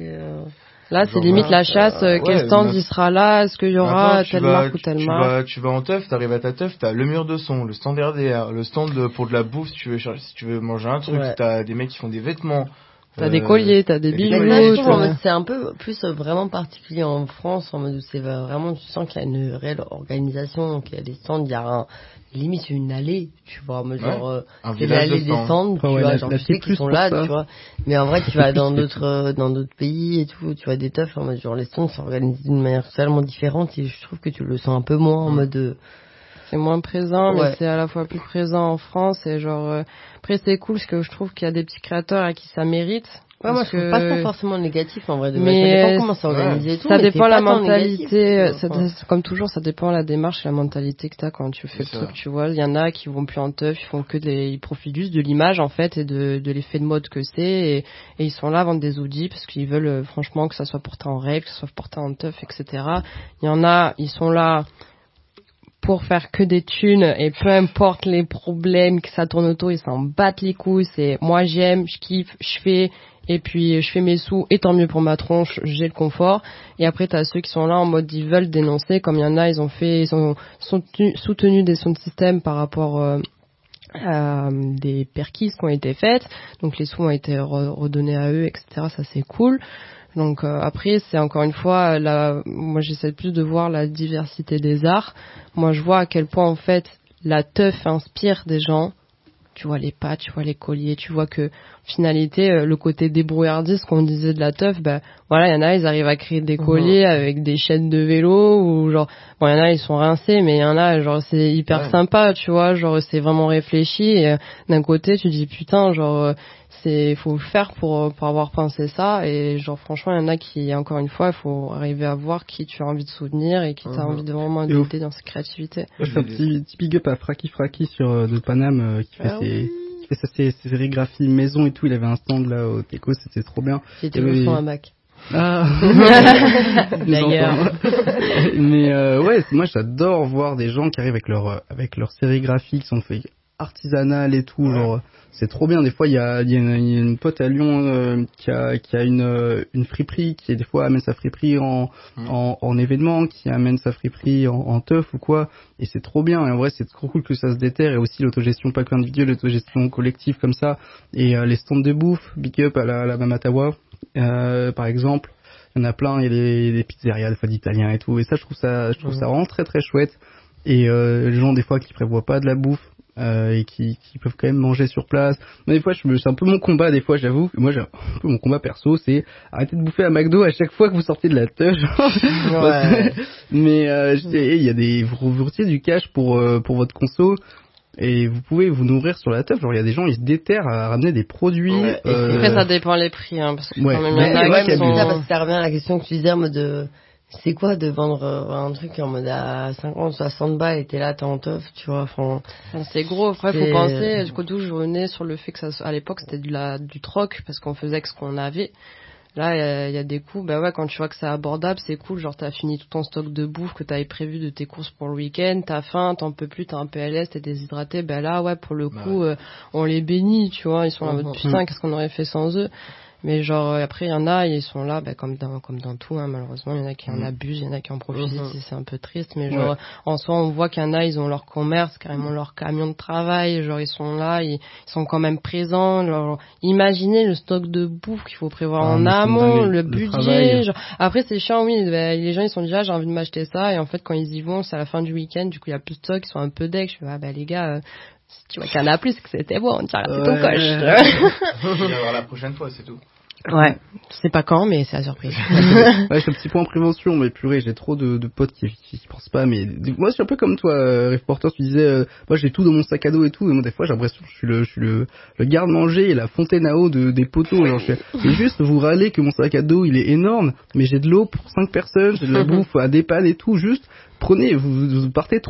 Là, c'est limite la chasse. Quel stand il sera là? Est-ce qu'il y aura telle marque ou telle marque? Tu vas en teuf, t'arrives à ta teuf, t'as le mur de son, le stand RDR, le stand pour de la bouffe si tu veux manger un truc, t'as des mecs qui font des vêtements. T'as des colliers, t'as des bijoux. C'est un peu plus vraiment particulier en France, en mode où c'est vraiment, tu sens qu'il y a une réelle organisation, qu'il y a des stands, il y a limite une allée, tu vois, genre, c'est l'allée des stands, tu vois, genre, tu sais qu'ils sont là, tu vois. Mais en vrai, tu vas dans d'autres pays et tout, tu vois, des teufs, en mode, genre, les stands s'organisent d'une manière totalement différente et je trouve que tu le sens un peu moins en mode, c'est moins présent, mais c'est à la fois plus présent en France et genre après c'est cool parce que je trouve qu'il y a des petits créateurs à qui ça mérite. Ouais, moi je trouve pas ça forcément négatif en vrai. Mais ça dépend comment c'est organisé et tout. Ça dépend la mentalité. Comme toujours, ça dépend la démarche et la mentalité que t'as quand tu fais le truc. Tu vois, il y en a qui vont plus en teuf, ils profitent juste de l'image en fait et de l'effet de mode que c'est et ils sont là à vendre des hoodies parce qu'ils veulent franchement que ça soit porté en rêve, que ça soit porté en teuf, etc. Il y en a, ils sont là pour faire que des thunes et peu importe les problèmes que ça tourne autour, ils s'en battent les couilles. C'est moi j'aime, je kiffe, je fais et puis je fais mes sous et tant mieux pour ma tronche, j'ai le confort. Et après t'as ceux qui sont là en mode ils veulent dénoncer, comme il y en a, ils sont soutenus des sons de système par rapport à des perquises qui ont été faites, donc les sous ont été redonnés à eux, etc. Ça c'est cool. Donc après c'est encore une fois moi j'essaie plus de voir la diversité des arts. Moi je vois à quel point en fait la teuf inspire des gens. Tu vois les pas, tu vois les colliers, tu vois que finalité le côté débrouillardise qu'on disait de la teuf, voilà, il y en a ils arrivent à créer des colliers avec des chaînes de vélo ou genre il y en a ils sont rincés mais il y en a genre c'est hyper sympa, tu vois, genre c'est vraiment réfléchi et d'un côté tu dis putain genre faut le faire pour avoir pensé ça et genre franchement il y en a qui encore une fois il faut arriver à voir qui tu as envie de soutenir et qui t'as envie de vraiment aider dans sa créativité. Je fais un petit big up à Fraki de Paname qui fait ses sérigraphies maison et tout. Il avait un stand là au Teco, c'était trop bien. J'étais au son à Mac. Ah d'ailleurs. Mais moi j'adore voir des gens qui arrivent avec leur sérigraphie qui sont faits artisanales et tout, genre c'est trop bien. Des fois il y a une pote à Lyon qui a une friperie qui des fois amène sa friperie en événement, qui amène sa friperie en teuf ou quoi, et c'est trop bien. Et en vrai c'est trop cool que ça se déterre, et aussi l'autogestion pas qu'individuelle, l'autogestion collective comme ça, et les stands de bouffe, big up à la Mamatawa par exemple. Il y en a plein, il y a des pizzerias, des fois d'italiens et tout, et ça je trouve ça vraiment très très chouette. Et les gens des fois qui prévoient pas de la bouffe et qui peuvent quand même manger sur place. Mais des fois c'est un peu mon combat, des fois j'avoue. Moi j'ai un peu mon combat perso, c'est arrêter de bouffer à McDo à chaque fois que vous sortez de la teuf. Mais il y a vous retirez du cash pour votre conso. Et vous pouvez vous nourrir sur la teuf. Genre il y a des gens, ils se déterrent à ramener des produits. Après ça dépend les prix, parce que quand même ça revient à la question que tu disais, de c'est quoi de vendre un truc en mode à 50, 60 balles et t'es là, t'es en teuf, tu vois, enfin, c'est gros. Après, faut penser, du coup, d'où je revenais sur le fait que à l'époque, c'était du troc, parce qu'on faisait avec ce qu'on avait. Là, il y a des coûts, bah ouais, quand tu vois que c'est abordable, c'est cool, genre t'as fini tout ton stock de bouffe que t'avais prévu de tes courses pour le week-end, t'as faim, t'en peux plus, t'as un PLS, t'es déshydraté, bah là, ouais, pour le coup, on les bénit, tu vois, ils sont là en mode putain, qu'est-ce qu'on aurait fait sans eux? Mais genre après il y en a, ils sont là comme dans tout hein, malheureusement, il y en a qui en abusent, il y en a qui en profitent, c'est un peu triste, mais genre en soi on voit qu'il y en a, ils ont leur commerce, carrément leur camion de travail, genre ils sont là, ils sont quand même présents, genre imaginez le stock de bouffe qu'il faut prévoir en amont, le budget, genre après c'est chiant, oui, les gens ils sont déjà j'ai envie de m'acheter ça et en fait quand ils y vont, c'est à la fin du week-end, du coup il y a plus de stock, ils sont un peu deck, je fais les gars si tu vois qu'il y en a plus, que c'était bon, tu as raté ton coche. Il va y avoir la prochaine fois, c'est tout. Ouais, je sais pas quand, mais c'est la surprise. Ouais, je fais un petit point en prévention, mais purée, j'ai trop de potes qui pensent pas, mais moi je suis un peu comme toi, reporter, tu disais, moi j'ai tout dans mon sac à dos et tout, et moi des fois j'ai l'impression que je suis le garde-manger et la fontaine à eau des poteaux, genre c'est juste vous râlez que mon sac à dos il est énorme, mais j'ai de l'eau pour 5 personnes, j'ai de la bouffe à des pannes et tout, juste prenez, vous partez